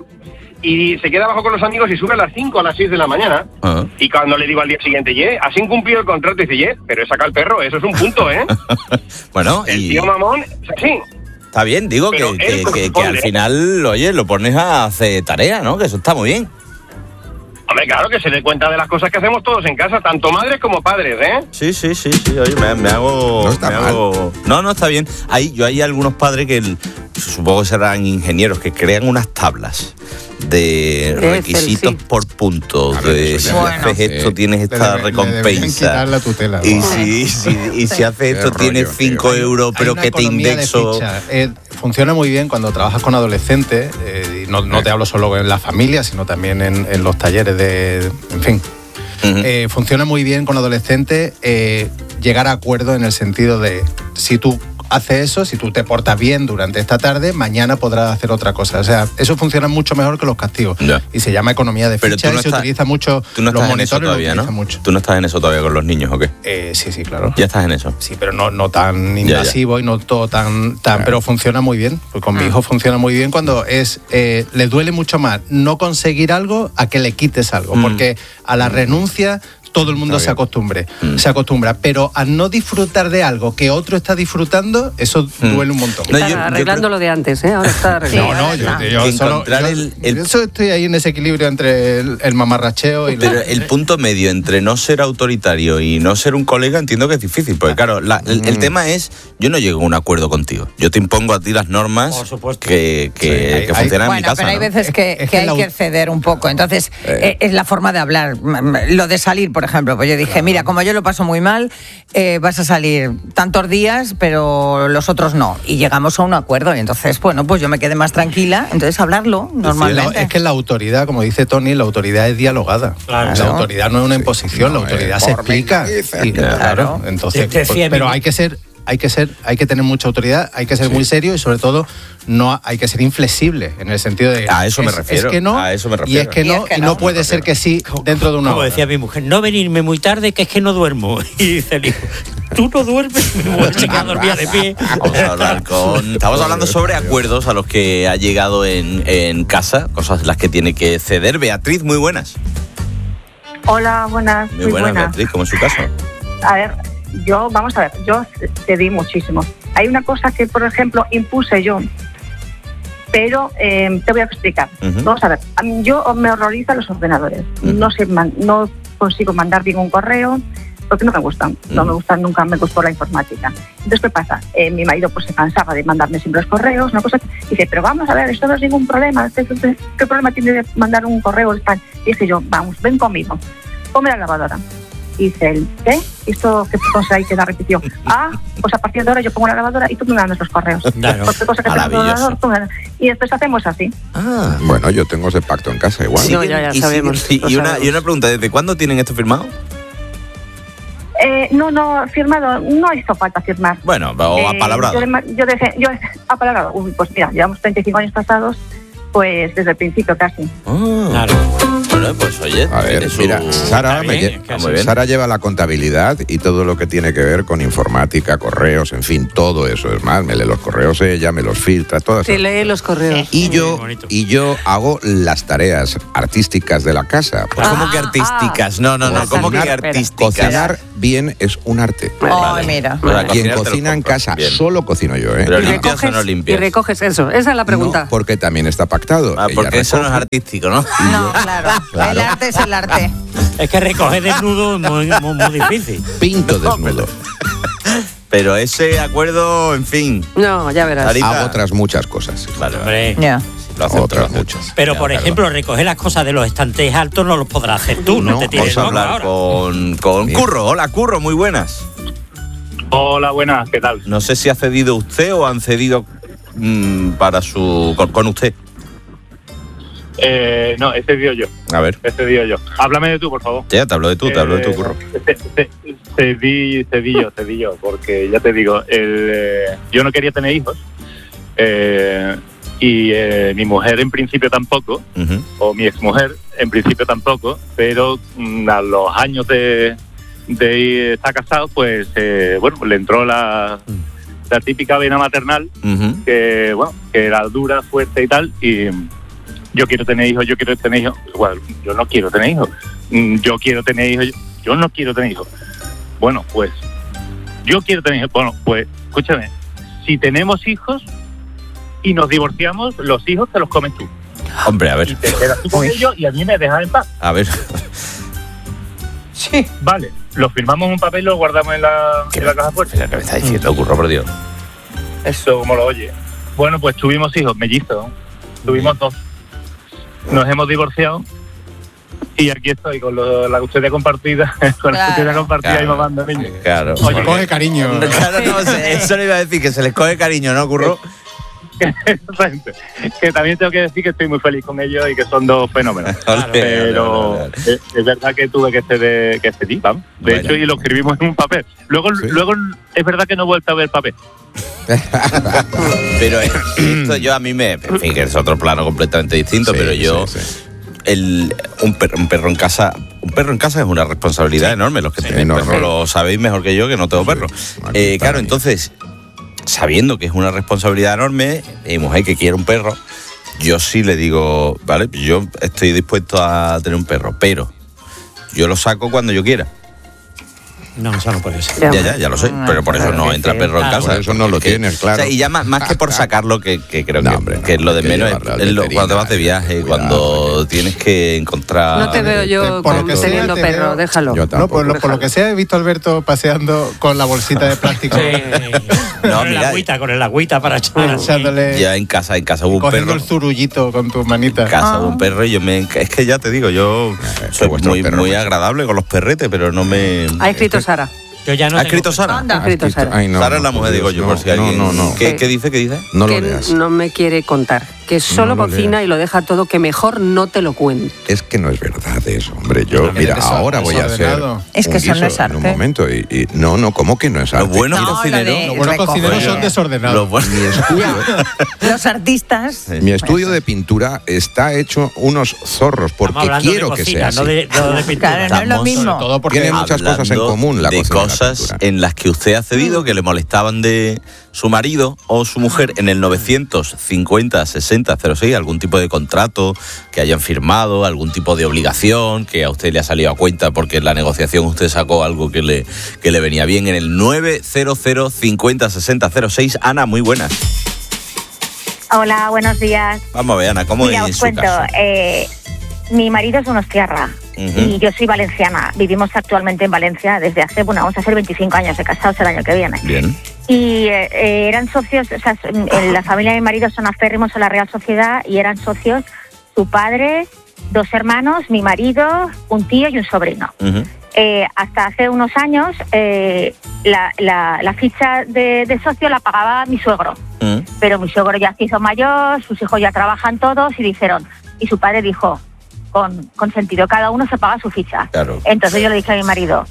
Speaker 5: y se queda abajo con los amigos y sube a las cinco, a las seis de la mañana.
Speaker 6: Ah.
Speaker 5: Y cuando le digo al día siguiente, ye, has incumplido el contrato, dice, ye, pero he sacado el perro, eso es un punto, ¿eh?
Speaker 6: Bueno,
Speaker 5: El
Speaker 6: y
Speaker 5: tío mamón es así.
Speaker 6: está bien, digo que,
Speaker 5: Pero él
Speaker 6: que, que- que
Speaker 5: corresponde.
Speaker 6: al final, oye, lo pones a hacer tarea, ¿no? Que eso está muy bien.
Speaker 5: Hombre, claro, que se dé cuenta de las cosas que hacemos todos en casa, tanto madres como padres, ¿eh?
Speaker 6: Sí, sí, sí, sí, oye, me, me hago...
Speaker 10: No está
Speaker 6: me
Speaker 10: mal.
Speaker 6: hago- No, no, está bien. Hay, yo hay algunos padres que, el- supongo que serán ingenieros, que crean unas tablas de
Speaker 14: Excel,
Speaker 6: requisitos
Speaker 14: sí.
Speaker 6: por puntos,
Speaker 10: Claro,
Speaker 6: de
Speaker 10: eso
Speaker 6: si
Speaker 10: ya-
Speaker 4: Bueno.
Speaker 6: haces esto
Speaker 10: Sí.
Speaker 6: tienes
Speaker 8: Le
Speaker 6: esta
Speaker 8: debe- le deberían
Speaker 6: recompensa.
Speaker 8: quitar la tutela.
Speaker 6: Y
Speaker 8: Wow.
Speaker 6: si, si- y si haces
Speaker 10: Qué
Speaker 6: esto
Speaker 10: rollo,
Speaker 6: tienes
Speaker 10: tío.
Speaker 6: cinco euros,
Speaker 8: Hay
Speaker 6: pero
Speaker 8: una
Speaker 6: que te
Speaker 8: economía de
Speaker 6: indexo...
Speaker 8: ficha. Eh, funciona muy bien cuando trabajas con adolescentes, eh, y no, no te hablo solo en la familia, sino también en, en los talleres de... En fin.
Speaker 6: Ujú.
Speaker 8: Eh, funciona muy bien con adolescentes eh, llegar a acuerdo en el sentido de si tú haces eso, si tú te portas bien durante esta tarde, mañana podrás hacer otra cosa. O sea, eso funciona mucho mejor que los castigos.
Speaker 6: Ya.
Speaker 8: Y se llama economía de
Speaker 6: Pero
Speaker 8: ficha
Speaker 6: tú no
Speaker 8: y se
Speaker 6: estás-
Speaker 8: utiliza mucho.
Speaker 6: Tú no
Speaker 8: los
Speaker 6: estás en eso
Speaker 8: monitores lo
Speaker 6: todavía,
Speaker 8: utilizan
Speaker 6: ¿no?
Speaker 8: mucho.
Speaker 6: Tú no estás en eso todavía con los niños, ¿o qué?
Speaker 8: Eh, sí, sí, claro.
Speaker 6: Ya estás en eso.
Speaker 8: Sí, pero no, no tan
Speaker 6: ya.
Speaker 8: invasivo y no todo tan... tan Pero funciona muy bien. Pues con mi hijo funciona muy bien cuando es eh, le duele mucho más no conseguir algo a que le quites algo.
Speaker 6: Mm.
Speaker 8: Porque a la renuncia todo el mundo
Speaker 10: Está
Speaker 8: se
Speaker 10: bien.
Speaker 8: acostumbre,
Speaker 6: Mm.
Speaker 8: se acostumbra. Pero a no disfrutar de algo que otro está disfrutando, eso
Speaker 6: Mm.
Speaker 8: duele un montón.
Speaker 6: No,
Speaker 14: Está
Speaker 6: yo- yo
Speaker 14: arreglando
Speaker 6: creo-
Speaker 14: lo de antes, ¿eh? Ahora está arreglando.
Speaker 8: No, no, yo,
Speaker 6: Que
Speaker 8: yo solo,
Speaker 6: encontrar
Speaker 8: yo-
Speaker 6: el- el-
Speaker 8: yo eso estoy ahí en ese equilibrio entre el, el mamarracheo y la-
Speaker 6: Pero el punto medio entre no ser autoritario y no ser un colega entiendo que es difícil, porque claro, la- el,
Speaker 8: Mm.
Speaker 6: el tema es, yo no llego a un acuerdo contigo, yo te impongo a ti las normas
Speaker 7: Por supuesto.
Speaker 6: que, que,
Speaker 8: Sí, hay-
Speaker 6: que
Speaker 8: hay-
Speaker 6: funcionan en mi
Speaker 4: Bueno,
Speaker 6: casa.
Speaker 4: pero hay
Speaker 6: ¿no?
Speaker 4: veces que,
Speaker 8: Es- es
Speaker 4: que
Speaker 8: que
Speaker 4: hay
Speaker 8: la-
Speaker 4: que ceder un poco. Entonces, eh, es la forma de hablar. M- m- Lo de salir, por ejemplo, pues yo dije, mira, como yo lo paso muy mal, eh, vas a salir tantos días, pero los otros no. Y llegamos a un acuerdo. Y entonces, bueno, pues yo me quedé más tranquila. Entonces, hablarlo
Speaker 8: Sí,
Speaker 4: normalmente.
Speaker 8: no, es que la autoridad, como dice Tony, la autoridad es dialogada.
Speaker 7: Claro.
Speaker 8: La autoridad no es una imposición, la
Speaker 10: No,
Speaker 8: autoridad
Speaker 10: eh,
Speaker 8: se
Speaker 10: por mi
Speaker 8: explica.
Speaker 10: narices.
Speaker 8: Y,
Speaker 10: Claro.
Speaker 8: claro, entonces,
Speaker 7: Te- decía
Speaker 8: pues, pero
Speaker 7: mi-
Speaker 8: hay que ser, hay que ser, hay que tener mucha autoridad, hay que ser muy serio y sobre todo no hay que ser inflexible en el sentido de
Speaker 6: A eso me
Speaker 8: es-
Speaker 6: refiero,
Speaker 8: Es que no,
Speaker 6: a eso me
Speaker 8: y
Speaker 6: refiero.
Speaker 8: es que
Speaker 4: Y
Speaker 8: no,
Speaker 4: es que
Speaker 8: y
Speaker 4: no.
Speaker 8: no puede ser que sí dentro de una
Speaker 7: Como
Speaker 8: hora.
Speaker 7: decía mi mujer, no venirme muy tarde, que es que no duermo. Y dice el hijo, tú no duermes, me voy a checar a dormir de pie.
Speaker 6: Vamos a hablar con... Estamos hablando sobre acuerdos a los que ha llegado en, en casa, cosas en las que tiene que ceder. Beatriz, muy buenas.
Speaker 25: Hola, buenas.
Speaker 6: Muy buenas, Beatriz, ¿cómo es su caso?
Speaker 25: A ver, yo, vamos a ver, yo cedí muchísimo. Hay una cosa que, por ejemplo, impuse yo, pero eh, te voy a explicar.
Speaker 6: Ujú.
Speaker 25: Vamos a ver, a mí- yo me horrorizan los ordenadores. No sé, man- no consigo mandar bien un correo porque no me gustan. No
Speaker 6: Ujú.
Speaker 25: me gustan, nunca me gustó la informática. Entonces, ¿qué pasa? Eh, mi marido pues se cansaba de mandarme siempre los correos, una cosa. Y dice, pero vamos a ver, esto no es ningún problema. ¿Qué, qué- qué problema tiene de mandar un correo? Y dije yo, vamos, ven conmigo. Ponme la lavadora. Y dice él, ¿qué? ¿Esto qué cosa hay que la repitió? Ah, pues a partir de ahora yo pongo la lavadora y tú me mandas los correos.
Speaker 10: Claro.
Speaker 25: Cualquier cosa que tengas en el
Speaker 10: Maravilloso.
Speaker 25: ordenador, tú me- Y después hacemos así.
Speaker 6: Ah.
Speaker 10: Bueno, yo tengo ese pacto en casa igual.
Speaker 25: No, ya, ya
Speaker 6: y
Speaker 25: sabemos,
Speaker 6: siguen-
Speaker 25: lo
Speaker 6: y, una,
Speaker 25: sabemos.
Speaker 6: y una pregunta, ¿desde cuándo tienen esto firmado?
Speaker 25: Eh,
Speaker 11: Eh, no, no, firmado, no hizo falta firmar.
Speaker 6: Bueno, o
Speaker 11: Eh,
Speaker 6: apalabrado.
Speaker 11: Yo, le- yo, dejé- yo apalabrado. Uy, pues mira, llevamos treinta y cinco años pasados, pues desde el principio casi.
Speaker 6: Claro. Bueno, pues oye,
Speaker 10: A ver,
Speaker 6: tiene su-
Speaker 10: mira, Sara,
Speaker 6: Está
Speaker 10: me
Speaker 6: bien,
Speaker 10: lle-
Speaker 6: que muy bien.
Speaker 10: Sara lleva la contabilidad y todo lo que tiene que ver con informática, correos, en fin, todo eso. Es más, me lee los correos ella, me los filtra, todas
Speaker 14: Sí,
Speaker 10: esas
Speaker 14: lee los correos.
Speaker 10: Y yo, y yo hago las tareas artísticas de la casa.
Speaker 6: Pues ¿cómo que artísticas? No, no, no, ¿cómo que
Speaker 10: Cocinar-
Speaker 6: artísticas?
Speaker 10: Cocinar bien es un arte.
Speaker 14: Ay, mira.
Speaker 10: Quien
Speaker 6: Cocinar te lo
Speaker 10: cocina en
Speaker 6: compro.
Speaker 10: casa,
Speaker 6: Bien.
Speaker 10: solo cocino yo, ¿eh?
Speaker 6: Pero
Speaker 14: Y
Speaker 6: limpias o no
Speaker 14: recoges, y
Speaker 6: limpias.
Speaker 14: recoges eso. Esa es la pregunta.
Speaker 10: No, porque también está pactado.
Speaker 6: Ah,
Speaker 10: Ella
Speaker 6: porque eso no es
Speaker 10: recoge.
Speaker 6: artístico, ¿no?
Speaker 12: No, claro.
Speaker 10: Claro.
Speaker 12: El arte es el arte.
Speaker 7: Es que recoger desnudo es muy, muy, muy difícil.
Speaker 10: Pinto desnudo.
Speaker 6: Pero ese acuerdo, en fin.
Speaker 14: No, ya verás.
Speaker 6: Sarita.
Speaker 10: Hago otras muchas cosas.
Speaker 6: Vale, vale.
Speaker 7: Hombre.
Speaker 12: Ya.
Speaker 6: Lo acepto,
Speaker 10: Otras
Speaker 6: lo acepto.
Speaker 10: muchas.
Speaker 7: Pero,
Speaker 6: Ya,
Speaker 7: por
Speaker 6: perdón.
Speaker 7: ejemplo, recoger las cosas de los estantes altos no los podrás hacer tú, no,
Speaker 10: No,
Speaker 7: te tires
Speaker 6: Vamos a
Speaker 7: loco
Speaker 6: hablar
Speaker 7: ahora.
Speaker 6: con, con
Speaker 10: Bien.
Speaker 6: Curro. Hola, Curro, muy buenas.
Speaker 24: Hola, buenas, ¿qué tal?
Speaker 6: No sé si ha cedido usted o han cedido mm, para su con, con usted.
Speaker 24: Eh, no, he cedido yo,
Speaker 6: A ver.
Speaker 24: he cedido yo. Háblame de tú, por favor.
Speaker 6: Ya, te hablo de tú, te hablo de tu
Speaker 24: Eh,
Speaker 6: Curro.
Speaker 24: ce- ce- Cedí, cedí yo, cedí yo, porque ya te digo, el, eh, yo no quería tener hijos eh, y eh, mi mujer en principio tampoco,
Speaker 6: Ujú.
Speaker 24: o mi exmujer en principio tampoco, pero mm, a los años de, de ir- estar casado, pues eh, bueno, le entró la, la típica vena maternal,
Speaker 6: Ujú.
Speaker 24: que bueno, que era dura, fuerte y tal, y yo quiero tener hijos, yo quiero tener hijos. Bueno, yo no quiero tener hijos. Mm, Yo quiero tener hijos, yo, yo no quiero tener hijos. Bueno, pues yo quiero tener hijos. Bueno, pues escúchame, si tenemos hijos y nos divorciamos, los hijos te los comes tú.
Speaker 6: Hombre, a
Speaker 24: Y
Speaker 6: ver.
Speaker 24: te quedas tú con ellos y a mí me dejas en paz.
Speaker 6: A ver.
Speaker 12: Sí.
Speaker 24: Vale, lo firmamos en un papel y lo guardamos en la, en la caja fuerte.
Speaker 6: ¿Qué me está diciendo, Curro, por Dios?
Speaker 24: Eso, como lo oye. Bueno, pues tuvimos hijos, mellizos. Tuvimos dos. Nos hemos divorciado. Y aquí estoy con lo- la custodia compartida, con la
Speaker 12: Claro.
Speaker 24: custodia compartida
Speaker 6: Claro.
Speaker 24: y mamando niños.
Speaker 6: Claro.
Speaker 24: Oye,
Speaker 8: Coge cariño.
Speaker 6: Claro, no, eso le iba a decir, que se les coge cariño, ¿no, Curro?
Speaker 24: Exactamente. Que también tengo que decir que estoy muy feliz con ellos y que son dos fenómenos.
Speaker 6: Vale,
Speaker 24: Pero
Speaker 6: vale, vale,
Speaker 24: es, es verdad que tuve que ceder, que cedí, vamos. De
Speaker 6: Bueno.
Speaker 24: hecho, y lo escribimos en un papel. Luego,
Speaker 10: Sí.
Speaker 24: luego es verdad que no he vuelto a ver el papel.
Speaker 6: Pero eh, esto yo a mí me... En fin, que es otro plano completamente distinto,
Speaker 10: Sí,
Speaker 6: pero yo...
Speaker 10: sí, sí.
Speaker 6: El, un, perro, un perro en casa un perro en casa es una responsabilidad enorme. Los que tenéis
Speaker 10: enorme.
Speaker 6: perro lo sabéis mejor que yo, que no tengo perro.
Speaker 10: Aquí
Speaker 6: Eh,
Speaker 10: está
Speaker 6: claro,
Speaker 10: la
Speaker 6: entonces, sabiendo que es una responsabilidad enorme, mi mujer que quiere un perro, yo sí le digo, vale, yo estoy dispuesto a tener un perro, pero yo lo saco cuando yo quiera.
Speaker 7: No, eso no puede ser.
Speaker 6: Ya, ya, ya lo sé, pero por eso no entra perro en
Speaker 7: Claro,
Speaker 6: casa.
Speaker 10: por eso no lo
Speaker 6: porque-
Speaker 10: tienes, claro.
Speaker 6: O sea, y ya más, más que por sacarlo, que, que creo
Speaker 10: No,
Speaker 6: que,
Speaker 10: hombre, no,
Speaker 6: que es lo de
Speaker 10: hay que
Speaker 6: menos,
Speaker 10: llevarlo al
Speaker 6: es lo- cuando te vas de
Speaker 10: veterinario,
Speaker 6: viaje,
Speaker 10: cuidado,
Speaker 6: cuando tienes que encontrar...
Speaker 14: No te veo yo
Speaker 8: por lo
Speaker 14: con-
Speaker 8: que sea,
Speaker 14: teniendo
Speaker 8: te
Speaker 14: perro,
Speaker 8: veo-
Speaker 14: déjalo.
Speaker 10: Yo
Speaker 8: No,
Speaker 10: tampoco.
Speaker 8: por lo, por lo que sea, he visto a Alberto paseando con la bolsita de plástico.
Speaker 6: No,
Speaker 7: con el
Speaker 6: mira,
Speaker 7: agüita, con el agüita para echar así.
Speaker 8: Echándole,
Speaker 6: ya en casa, en casa hubo un
Speaker 8: cogiendo
Speaker 6: perro.
Speaker 8: el zurullito con tus manitas.
Speaker 6: En casa hubo un perro y yo me... Es que ya te digo, yo soy
Speaker 10: vuestro
Speaker 6: muy,
Speaker 10: perro,
Speaker 6: muy
Speaker 10: macho.
Speaker 6: agradable con los perretes, pero no me...
Speaker 14: Ha escrito Sara.
Speaker 7: Yo ya no
Speaker 6: ¿Ha
Speaker 7: tengo-
Speaker 6: escrito Sara?
Speaker 14: Ha escrito Sara.
Speaker 10: Ay, no,
Speaker 6: Sara es
Speaker 10: no,
Speaker 6: la mujer,
Speaker 10: por
Speaker 6: digo
Speaker 10: Dios,
Speaker 6: yo,
Speaker 10: no,
Speaker 6: por si alguien...
Speaker 10: No, no, no.
Speaker 6: ¿Qué, qué dice? ¿Qué dice?
Speaker 10: No lo
Speaker 14: que
Speaker 10: leas.
Speaker 14: no me quiere contar. Que solo
Speaker 10: No lo
Speaker 14: cocina
Speaker 10: leas.
Speaker 14: y lo deja todo, que mejor no te lo cuente.
Speaker 10: Es que no es verdad eso, hombre. Yo,
Speaker 8: Pero
Speaker 10: mira,
Speaker 8: eso-
Speaker 10: ahora voy a hacer
Speaker 8: desordenado.
Speaker 12: Es que
Speaker 10: un
Speaker 12: eso no
Speaker 10: guiso
Speaker 12: es arte.
Speaker 10: en un momento y, y- no, no, ¿cómo que no es arte?
Speaker 6: Los buenos
Speaker 12: No, lo
Speaker 6: cocineros...
Speaker 12: de-
Speaker 8: Los buenos
Speaker 12: recoger.
Speaker 8: cocineros son desordenados.
Speaker 6: Los buenos...
Speaker 10: Mi estudio,
Speaker 12: Los artistas.
Speaker 10: mi estudio de pintura está hecho unos zorros porque
Speaker 7: Estamos hablando
Speaker 10: quiero
Speaker 7: de
Speaker 10: que
Speaker 7: cocina,
Speaker 10: sea así.
Speaker 7: no de, no de pintura.
Speaker 12: Claro, no es lo
Speaker 6: Estamos-
Speaker 12: mismo.
Speaker 8: Todo porque
Speaker 10: Tiene muchas cosas en
Speaker 6: Hablando
Speaker 10: común la
Speaker 6: de
Speaker 10: cocina y la
Speaker 6: cosas
Speaker 10: pintura.
Speaker 6: en las que usted ha cedido que le molestaban de su marido o su mujer en el novecientos cincuenta sesenta cero seis, algún tipo de contrato que hayan firmado, algún tipo de obligación que a usted le ha salido a cuenta porque en la negociación usted sacó algo que le, que le venía bien en el nueve cero cero cincuenta sesenta cero seis. Ana, muy buenas.
Speaker 25: Hola, buenos días.
Speaker 6: Vamos a ver, Ana, ¿cómo
Speaker 25: Mira,
Speaker 6: es
Speaker 25: os
Speaker 6: su
Speaker 25: cuento.
Speaker 6: caso?
Speaker 25: eh, mi marido es donostiarra
Speaker 6: Ujú.
Speaker 25: y yo soy valenciana. Vivimos actualmente en Valencia desde hace, bueno, vamos a hacer veinticinco años de casados el año que viene.
Speaker 6: Bien.
Speaker 25: Y eh, eh, eran socios, o sea, en la familia de mi marido son aférrimos en la Real Sociedad y eran socios su padre, dos hermanos, mi marido, un tío y un sobrino.
Speaker 6: Ujú.
Speaker 25: Eh, hasta hace unos años eh, la, la- la ficha de, de socio la pagaba mi suegro,
Speaker 6: Mm.
Speaker 25: pero mi suegro ya se hizo mayor, sus hijos ya trabajan todos y dijeron, y su padre dijo, con, con sentido, cada uno se paga su ficha.
Speaker 6: Claro.
Speaker 25: Entonces yo le dije a mi marido,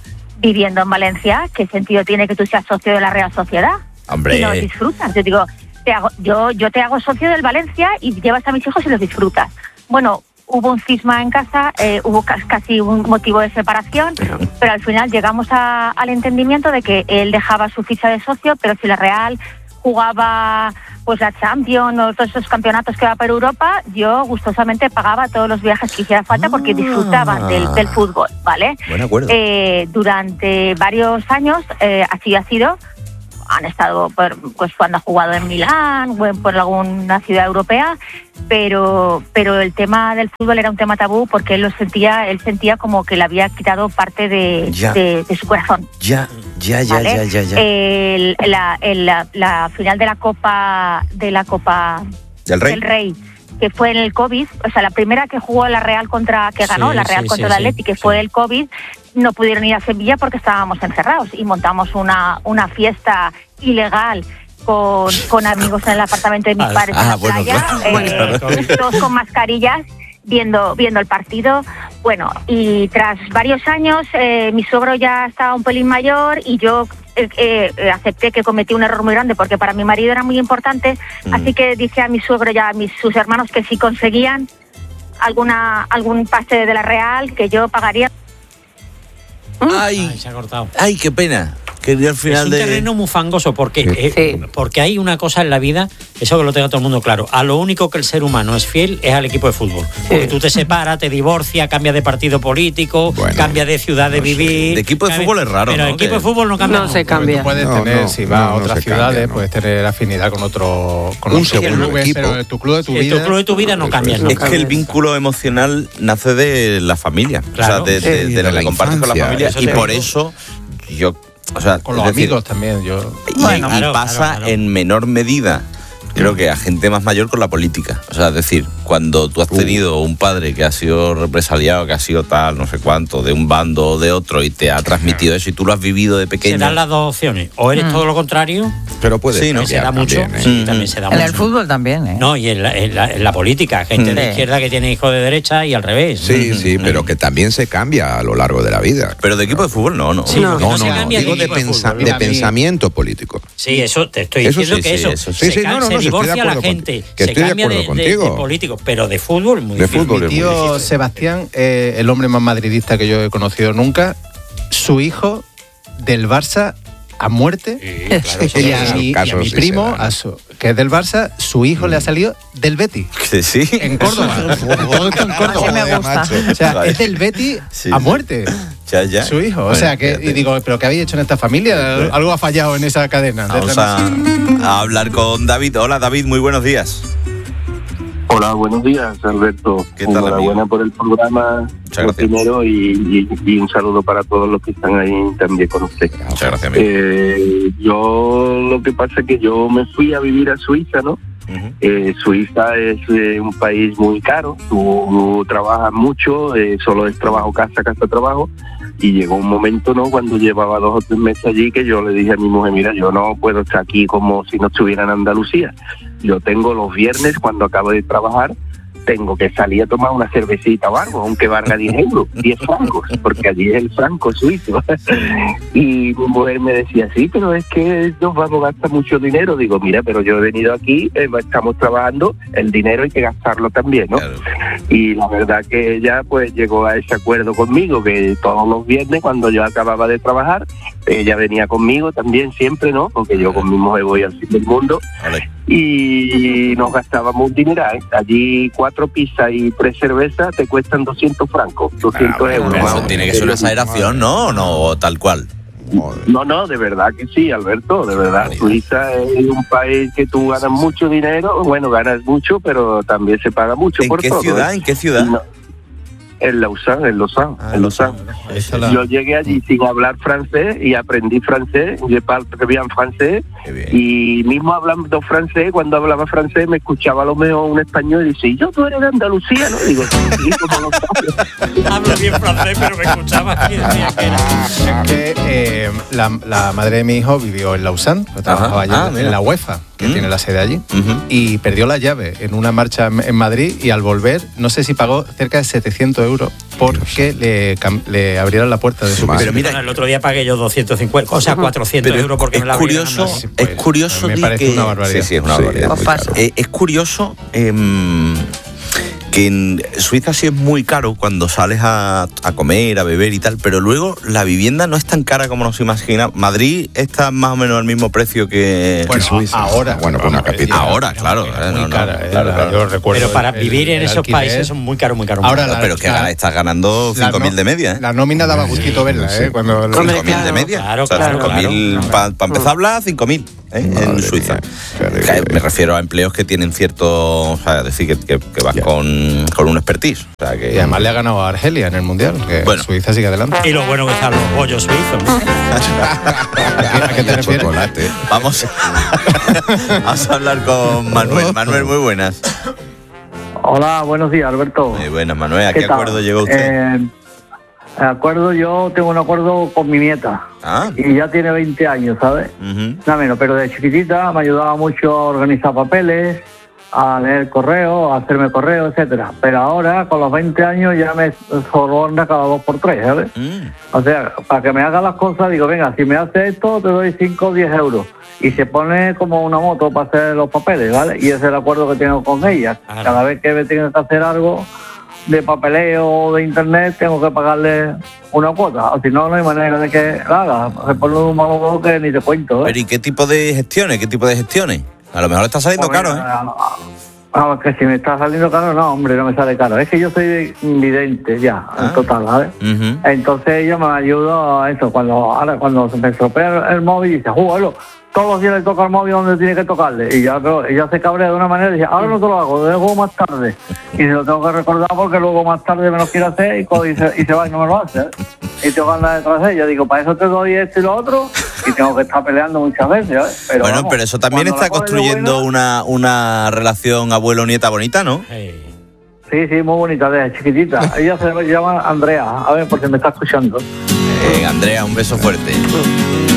Speaker 11: viviendo en Valencia, ¿qué sentido tiene que tú seas socio de la Real Sociedad?
Speaker 6: Hombre.
Speaker 11: Y no disfrutas. Yo digo, te hago, yo, yo te hago socio del Valencia y llevas a mis hijos y los disfrutas. Bueno, hubo un cisma en casa, eh, hubo casi un motivo de separación, pero al final llegamos a, al entendimiento de que él dejaba su ficha de socio, pero si la Real jugaba pues la Champions o todos esos campeonatos que va por Europa, yo gustosamente pagaba todos los viajes que hiciera falta porque disfrutaba del, del fútbol, ¿vale?
Speaker 6: Buen acuerdo.
Speaker 11: Eh, durante varios años eh, así ha sido. Han estado por, pues cuando ha jugado en Milán o en, por alguna ciudad europea, pero pero el tema del fútbol era un tema tabú porque él lo sentía, él sentía como que le había quitado parte de, de, de su corazón.
Speaker 6: Ya, ya, ya,
Speaker 11: ¿vale?
Speaker 6: ya, ya, ya.
Speaker 11: El, la, el, la, la final de la Copa de la Copa
Speaker 6: del Rey.
Speaker 11: del Rey, que fue en el COVID, o sea, la primera que jugó la Real contra, que ganó
Speaker 7: Sí,
Speaker 11: la Real
Speaker 7: sí,
Speaker 11: contra
Speaker 7: sí,
Speaker 11: el Atleti,
Speaker 7: sí,
Speaker 11: que
Speaker 7: sí.
Speaker 11: fue el COVID, no pudieron ir a Sevilla porque estábamos encerrados y montamos una, una fiesta ilegal con, con amigos en el apartamento de mis
Speaker 6: Ah,
Speaker 11: padres
Speaker 6: ah,
Speaker 11: en la
Speaker 6: bueno,
Speaker 11: playa,
Speaker 6: claro.
Speaker 11: eh, todos con mascarillas, viendo viendo el partido. Bueno, y tras varios años, eh, mi suegro ya estaba un pelín mayor y yo eh, eh, acepté que cometí un error muy grande porque para mi marido era muy importante,
Speaker 6: Mm.
Speaker 11: así que dije a mi suegro y a mis, sus hermanos que si conseguían alguna algún pase de la Real, que yo pagaría.
Speaker 6: Ay,
Speaker 7: Ay, se ha cortado.
Speaker 6: ay, qué pena. Que yo al final
Speaker 7: es un
Speaker 6: de...
Speaker 7: terreno muy fangoso porque, eh, porque hay una cosa en la vida, eso que lo tenga todo el mundo claro, a lo único que el ser humano es fiel es al equipo de fútbol. Porque tú te separas, te divorcias, cambias de partido político, cambias de ciudad de vivir.
Speaker 6: De equipo de
Speaker 7: cambias-
Speaker 6: fútbol es raro,
Speaker 7: Pero
Speaker 6: ¿no?
Speaker 7: el equipo
Speaker 6: Que-
Speaker 7: de fútbol no cambia.
Speaker 14: No se
Speaker 7: nunca.
Speaker 14: cambia.
Speaker 8: Tú puedes
Speaker 10: No,
Speaker 8: tener,
Speaker 10: no,
Speaker 8: si vas
Speaker 10: no,
Speaker 8: a
Speaker 10: no
Speaker 8: otras
Speaker 10: se
Speaker 8: ciudades,
Speaker 10: cambia, ¿no?
Speaker 8: puedes tener afinidad con otro, con
Speaker 10: Un
Speaker 8: otro
Speaker 10: segundo
Speaker 8: club,
Speaker 10: equipo.
Speaker 8: pero tu club de tu
Speaker 7: Sí,
Speaker 8: vida.
Speaker 7: tu club de tu vida no cambia.
Speaker 6: Es
Speaker 7: nunca.
Speaker 6: que el vínculo emocional nace de la familia,
Speaker 7: Claro.
Speaker 6: o sea, de, de-
Speaker 10: Sí,
Speaker 6: de lo
Speaker 10: de la
Speaker 6: que compartes con la
Speaker 10: infancia,
Speaker 6: familia,
Speaker 7: eso
Speaker 6: y
Speaker 7: te
Speaker 6: por
Speaker 7: digo.
Speaker 6: eso yo, o sea,
Speaker 8: Con los
Speaker 6: es decir,
Speaker 8: amigos también, yo...
Speaker 6: y,
Speaker 7: Bueno,
Speaker 6: y
Speaker 7: claro,
Speaker 6: pasa
Speaker 7: claro, claro.
Speaker 6: en menor medida, creo que a gente más mayor con la política. O sea, es decir, cuando tú has tenido un padre que ha sido represaliado, que ha sido tal, no sé cuánto, de un bando o de otro, y te ha transmitido eso, y tú lo has vivido de
Speaker 7: Se
Speaker 6: pequeño.
Speaker 7: dan las dos opciones. O eres
Speaker 12: Mm.
Speaker 7: todo lo contrario,
Speaker 10: Pero puede
Speaker 6: Sí, ¿no?
Speaker 7: que se da mucho.
Speaker 10: también, ¿eh?
Speaker 7: Sí, también se da
Speaker 12: En
Speaker 7: mucho.
Speaker 12: el fútbol también, ¿eh?
Speaker 7: No, y en la, en la- en la política, gente de
Speaker 12: Sí.
Speaker 7: izquierda que tiene hijos de derecha y al revés.
Speaker 10: Sí, sí, pero que también se cambia a lo largo de la vida.
Speaker 6: Pero de equipo de fútbol no, no.
Speaker 7: Sí,
Speaker 10: no,
Speaker 7: porque
Speaker 10: no,
Speaker 7: no se
Speaker 10: no,
Speaker 7: cambia de
Speaker 10: digo de,
Speaker 7: equipo de
Speaker 10: pensa-
Speaker 7: fútbol.
Speaker 10: de
Speaker 8: A mí-
Speaker 10: pensamiento político.
Speaker 7: Sí, eso te estoy
Speaker 10: Eso
Speaker 7: diciendo
Speaker 10: sí,
Speaker 7: que
Speaker 6: sí,
Speaker 7: eso,
Speaker 6: eso sí.
Speaker 7: se,
Speaker 10: Sí, sí,
Speaker 7: ca-
Speaker 10: no, no,
Speaker 7: se
Speaker 10: no, si estoy de
Speaker 7: divorcia a la
Speaker 10: acuerdo
Speaker 7: gente,
Speaker 10: con- que
Speaker 7: se
Speaker 10: estoy de
Speaker 7: cambia de,
Speaker 10: acuerdo
Speaker 7: de- de
Speaker 10: contigo.
Speaker 7: político, pero de fútbol muy
Speaker 10: De
Speaker 7: difícil.
Speaker 10: fútbol
Speaker 8: Mi
Speaker 10: es muy
Speaker 8: tío
Speaker 10: difícil.
Speaker 8: Sebastián, eh, el hombre más madridista que yo he conocido nunca, su hijo del Barça a muerte,
Speaker 7: Sí, claro, eso
Speaker 8: y,
Speaker 7: sí,
Speaker 8: a
Speaker 10: esos
Speaker 8: mi, y a
Speaker 10: casos
Speaker 8: mi
Speaker 10: sí
Speaker 8: primo,
Speaker 10: se dan.
Speaker 8: a su- que es del Barça, su hijo le ha salido del Betis,
Speaker 6: Que sí.
Speaker 8: en Córdoba. Todo esto en Córdoba.
Speaker 12: Así me gusta.
Speaker 8: O sea, es del Betis
Speaker 6: Sí,
Speaker 8: a
Speaker 6: sí.
Speaker 8: muerte.
Speaker 6: Ya, ya.
Speaker 8: Su hijo. O
Speaker 6: Bueno,
Speaker 8: sea, que
Speaker 6: fíjate.
Speaker 8: y digo, ¿pero qué habéis hecho en esta familia? Algo ha fallado en esa cadena. de
Speaker 6: Vamos a,
Speaker 8: transmisión.
Speaker 6: a hablar con David. Hola, David, muy buenos días.
Speaker 13: Hola, buenos días, Alberto.
Speaker 6: ¿Qué tal,
Speaker 13: Enhorabuena
Speaker 6: amigo?
Speaker 13: por el programa,
Speaker 6: Muchas
Speaker 13: lo
Speaker 6: gracias.
Speaker 13: primero, y, y- y un saludo para todos los que están ahí también con usted.
Speaker 6: Muchas gracias, amigo.
Speaker 13: Eh, yo lo que pasa es que yo me fui a vivir a Suiza, ¿no?
Speaker 6: Ujú.
Speaker 13: Eh, Suiza es eh, un país muy caro, tú trabajas mucho, eh, solo es trabajo, casa, casa, trabajo, y llegó un momento, ¿no?, cuando llevaba dos o tres meses allí, que yo le dije a mi mujer, mira, yo no puedo estar aquí como si no estuviera en Andalucía. Yo tengo los viernes, cuando acabo de trabajar, tengo que salir a tomar una cervecita o algo, aunque valga diez euros, diez francos, porque allí es el franco suizo. Y mi mujer me decía, sí, pero es que nos vamos a gastar mucho dinero. Digo, mira, pero yo he venido aquí, eh, estamos trabajando, el dinero hay que gastarlo también, ¿no?
Speaker 6: Claro.
Speaker 13: Y la verdad que ella pues llegó a ese acuerdo conmigo, que todos los viernes cuando yo acababa de trabajar, ella venía conmigo también siempre, ¿no? Porque yo con mi mujer voy al fin del mundo.
Speaker 6: Vale.
Speaker 13: Y nos gastábamos un dineral. Allí cuatro pizzas y tres cervezas te cuestan doscientos francos, doscientos
Speaker 6: Pero
Speaker 13: euros.
Speaker 6: eso
Speaker 13: Vamos.
Speaker 6: tiene que ser una exageración, ¿no? ¿O no? O tal cual.
Speaker 13: No, no, de verdad que sí, Alberto, de verdad. Suiza es un país que tú ganas mucho dinero, bueno, ganas mucho, pero también se paga mucho
Speaker 6: ¿En
Speaker 13: por
Speaker 6: qué
Speaker 13: todo.
Speaker 6: ciudad?
Speaker 13: ¿eh?
Speaker 6: ¿En qué ciudad?
Speaker 13: No, en Lausanne, en Lausanne,
Speaker 6: Ah,
Speaker 13: en Lausanne.
Speaker 8: Esa la-
Speaker 13: Yo llegué allí sin hablar francés y aprendí francés, je parle très bien francés,
Speaker 6: Qué bien.
Speaker 13: y mismo hablando francés, cuando hablaba francés me escuchaba a lo mejor un español y dice, ¿y yo tú eres de Andalucía? ¿No? Digo, sí, ¿cómo lo sabes?
Speaker 7: Hablo bien francés, pero me escuchaba y decía que era.
Speaker 8: Es que eh, la, la madre de mi hijo vivió en Lausanne, trabajaba allí
Speaker 6: Ah,
Speaker 8: en
Speaker 6: mira.
Speaker 8: la UEFA, que
Speaker 6: Mm.
Speaker 8: tiene la sede allí,
Speaker 6: Ujú.
Speaker 8: y perdió la llave en una marcha en en Madrid y al volver, no sé si pagó cerca de setecientos euros porque le, cam- le abrieron la puerta de su piso.
Speaker 7: Pero mira, el otro día pagué yo doscientos cincuenta, o sea, cuatrocientos
Speaker 6: Pero
Speaker 7: euros porque
Speaker 6: es
Speaker 7: me la abrieron.
Speaker 6: curioso,
Speaker 7: Sí,
Speaker 6: es curioso
Speaker 8: me
Speaker 6: de
Speaker 8: parece
Speaker 6: que
Speaker 8: una barbaridad.
Speaker 6: Sí, sí, es una
Speaker 8: Sí,
Speaker 6: barbaridad.
Speaker 8: es muy caro.
Speaker 6: Eh, es curioso em, que en Suiza sí es muy caro cuando sales a, a comer, a beber y tal, pero luego la vivienda no es tan cara como nos imaginamos. Madrid está más o menos al mismo precio que
Speaker 8: Bueno,
Speaker 6: Suiza.
Speaker 8: ahora,
Speaker 6: bueno, con una capital. Ahora, claro.
Speaker 8: Era
Speaker 6: eh,
Speaker 8: muy
Speaker 6: no, no,
Speaker 8: cara,
Speaker 6: claro,
Speaker 8: era-
Speaker 6: claro.
Speaker 8: yo recuerdo
Speaker 7: Pero para
Speaker 8: el-
Speaker 7: vivir en
Speaker 8: el
Speaker 7: esos
Speaker 8: alquiler.
Speaker 7: países son muy caros, muy caros. muy
Speaker 8: Ahora
Speaker 7: caros.
Speaker 8: la-
Speaker 6: pero que
Speaker 8: la-
Speaker 6: gana- estás ganando
Speaker 8: la
Speaker 6: cinco mil
Speaker 8: no-
Speaker 6: de media, ¿eh?
Speaker 8: La nómina daba gustito verla, ¿eh? Cuando
Speaker 6: cinco mil de media.
Speaker 7: Claro,
Speaker 6: O sea,
Speaker 7: claro,
Speaker 6: cinco mil,
Speaker 7: claro.
Speaker 6: para empezar a hablar, cinco mil ¿eh? en Suiza. Que me refiero a empleos que tienen cierto, o sea, es decir, que, que, que vas con, con un expertise. O sea, que,
Speaker 8: Y además le ha ganado a Argelia en el Mundial, que
Speaker 6: Bueno.
Speaker 8: Suiza sigue adelante.
Speaker 7: Y lo bueno que están los bollos suizos.
Speaker 8: ¿A qué te refieres?
Speaker 10: Chocolate.
Speaker 6: Vamos, vamos a hablar con Manuel. Manuel, muy buenas.
Speaker 9: Hola, buenos días, Alberto.
Speaker 6: Muy buenas, Manuel. ¿A qué,
Speaker 9: ¿Qué tal?
Speaker 6: acuerdo llegó usted?
Speaker 9: Eh, acuerdo, yo tengo un acuerdo con mi nieta.
Speaker 6: Ah.
Speaker 9: Y ya tiene veinte años, ¿sabes?
Speaker 6: Ujú.
Speaker 9: Nada menos, pero de chiquitita me ayudaba mucho a organizar papeles, a leer correos, a hacerme correos, etcétera. Pero ahora, con los veinte años, ya me soborna cada dos por tres, ¿sabes?
Speaker 6: Mm.
Speaker 9: O sea, para que me haga las cosas, digo, venga, si me hace esto, te doy cinco o diez euros. Y se pone como una moto para hacer los papeles, ¿vale? Y ese es el acuerdo que tengo con ella. Cada vez que me tenga que hacer algo de papeleo o de internet, tengo que pagarle una cuota. O si no, no hay manera de que la haga. Se pone un malo que ni te cuento, ¿eh?
Speaker 6: Pero ¿y qué tipo de gestiones? ¿Qué tipo de gestiones? A lo mejor está saliendo
Speaker 9: Pues
Speaker 6: caro,
Speaker 9: mira,
Speaker 6: ¿eh?
Speaker 9: Vamos, que si me está saliendo caro, no, hombre, no me sale caro. Es que yo soy vidente ya, en total, ¿vale?
Speaker 6: Ujú.
Speaker 9: Entonces ella me ayuda a eso. Cuando ahora cuando se me estropea el, el móvil, dice, júgalo. Todos los días le toca el móvil donde tiene que tocarle. Y ya pero ella se cabrea de una manera y dice, ahora no te lo hago, lo dejo más tarde. Y se lo tengo que recordar porque luego más tarde me lo quiere hacer y, co- y, se, y se va y no me lo hace. ¿eh? Y tengo que andar detrás de ella. Digo, para eso te doy esto y lo otro. Y tengo que estar peleando muchas veces. ¿eh? Pero
Speaker 6: bueno,
Speaker 9: vamos,
Speaker 6: pero eso también
Speaker 9: cuando
Speaker 6: está
Speaker 9: la coge de
Speaker 6: construyendo
Speaker 9: buena-
Speaker 6: una, una relación abuelo-nieta bonita, ¿no?
Speaker 9: Sí, sí, muy bonita, desde chiquitita. Ella se llama Andrea. A ver, porque me está escuchando.
Speaker 6: Eh, Andrea, un beso fuerte.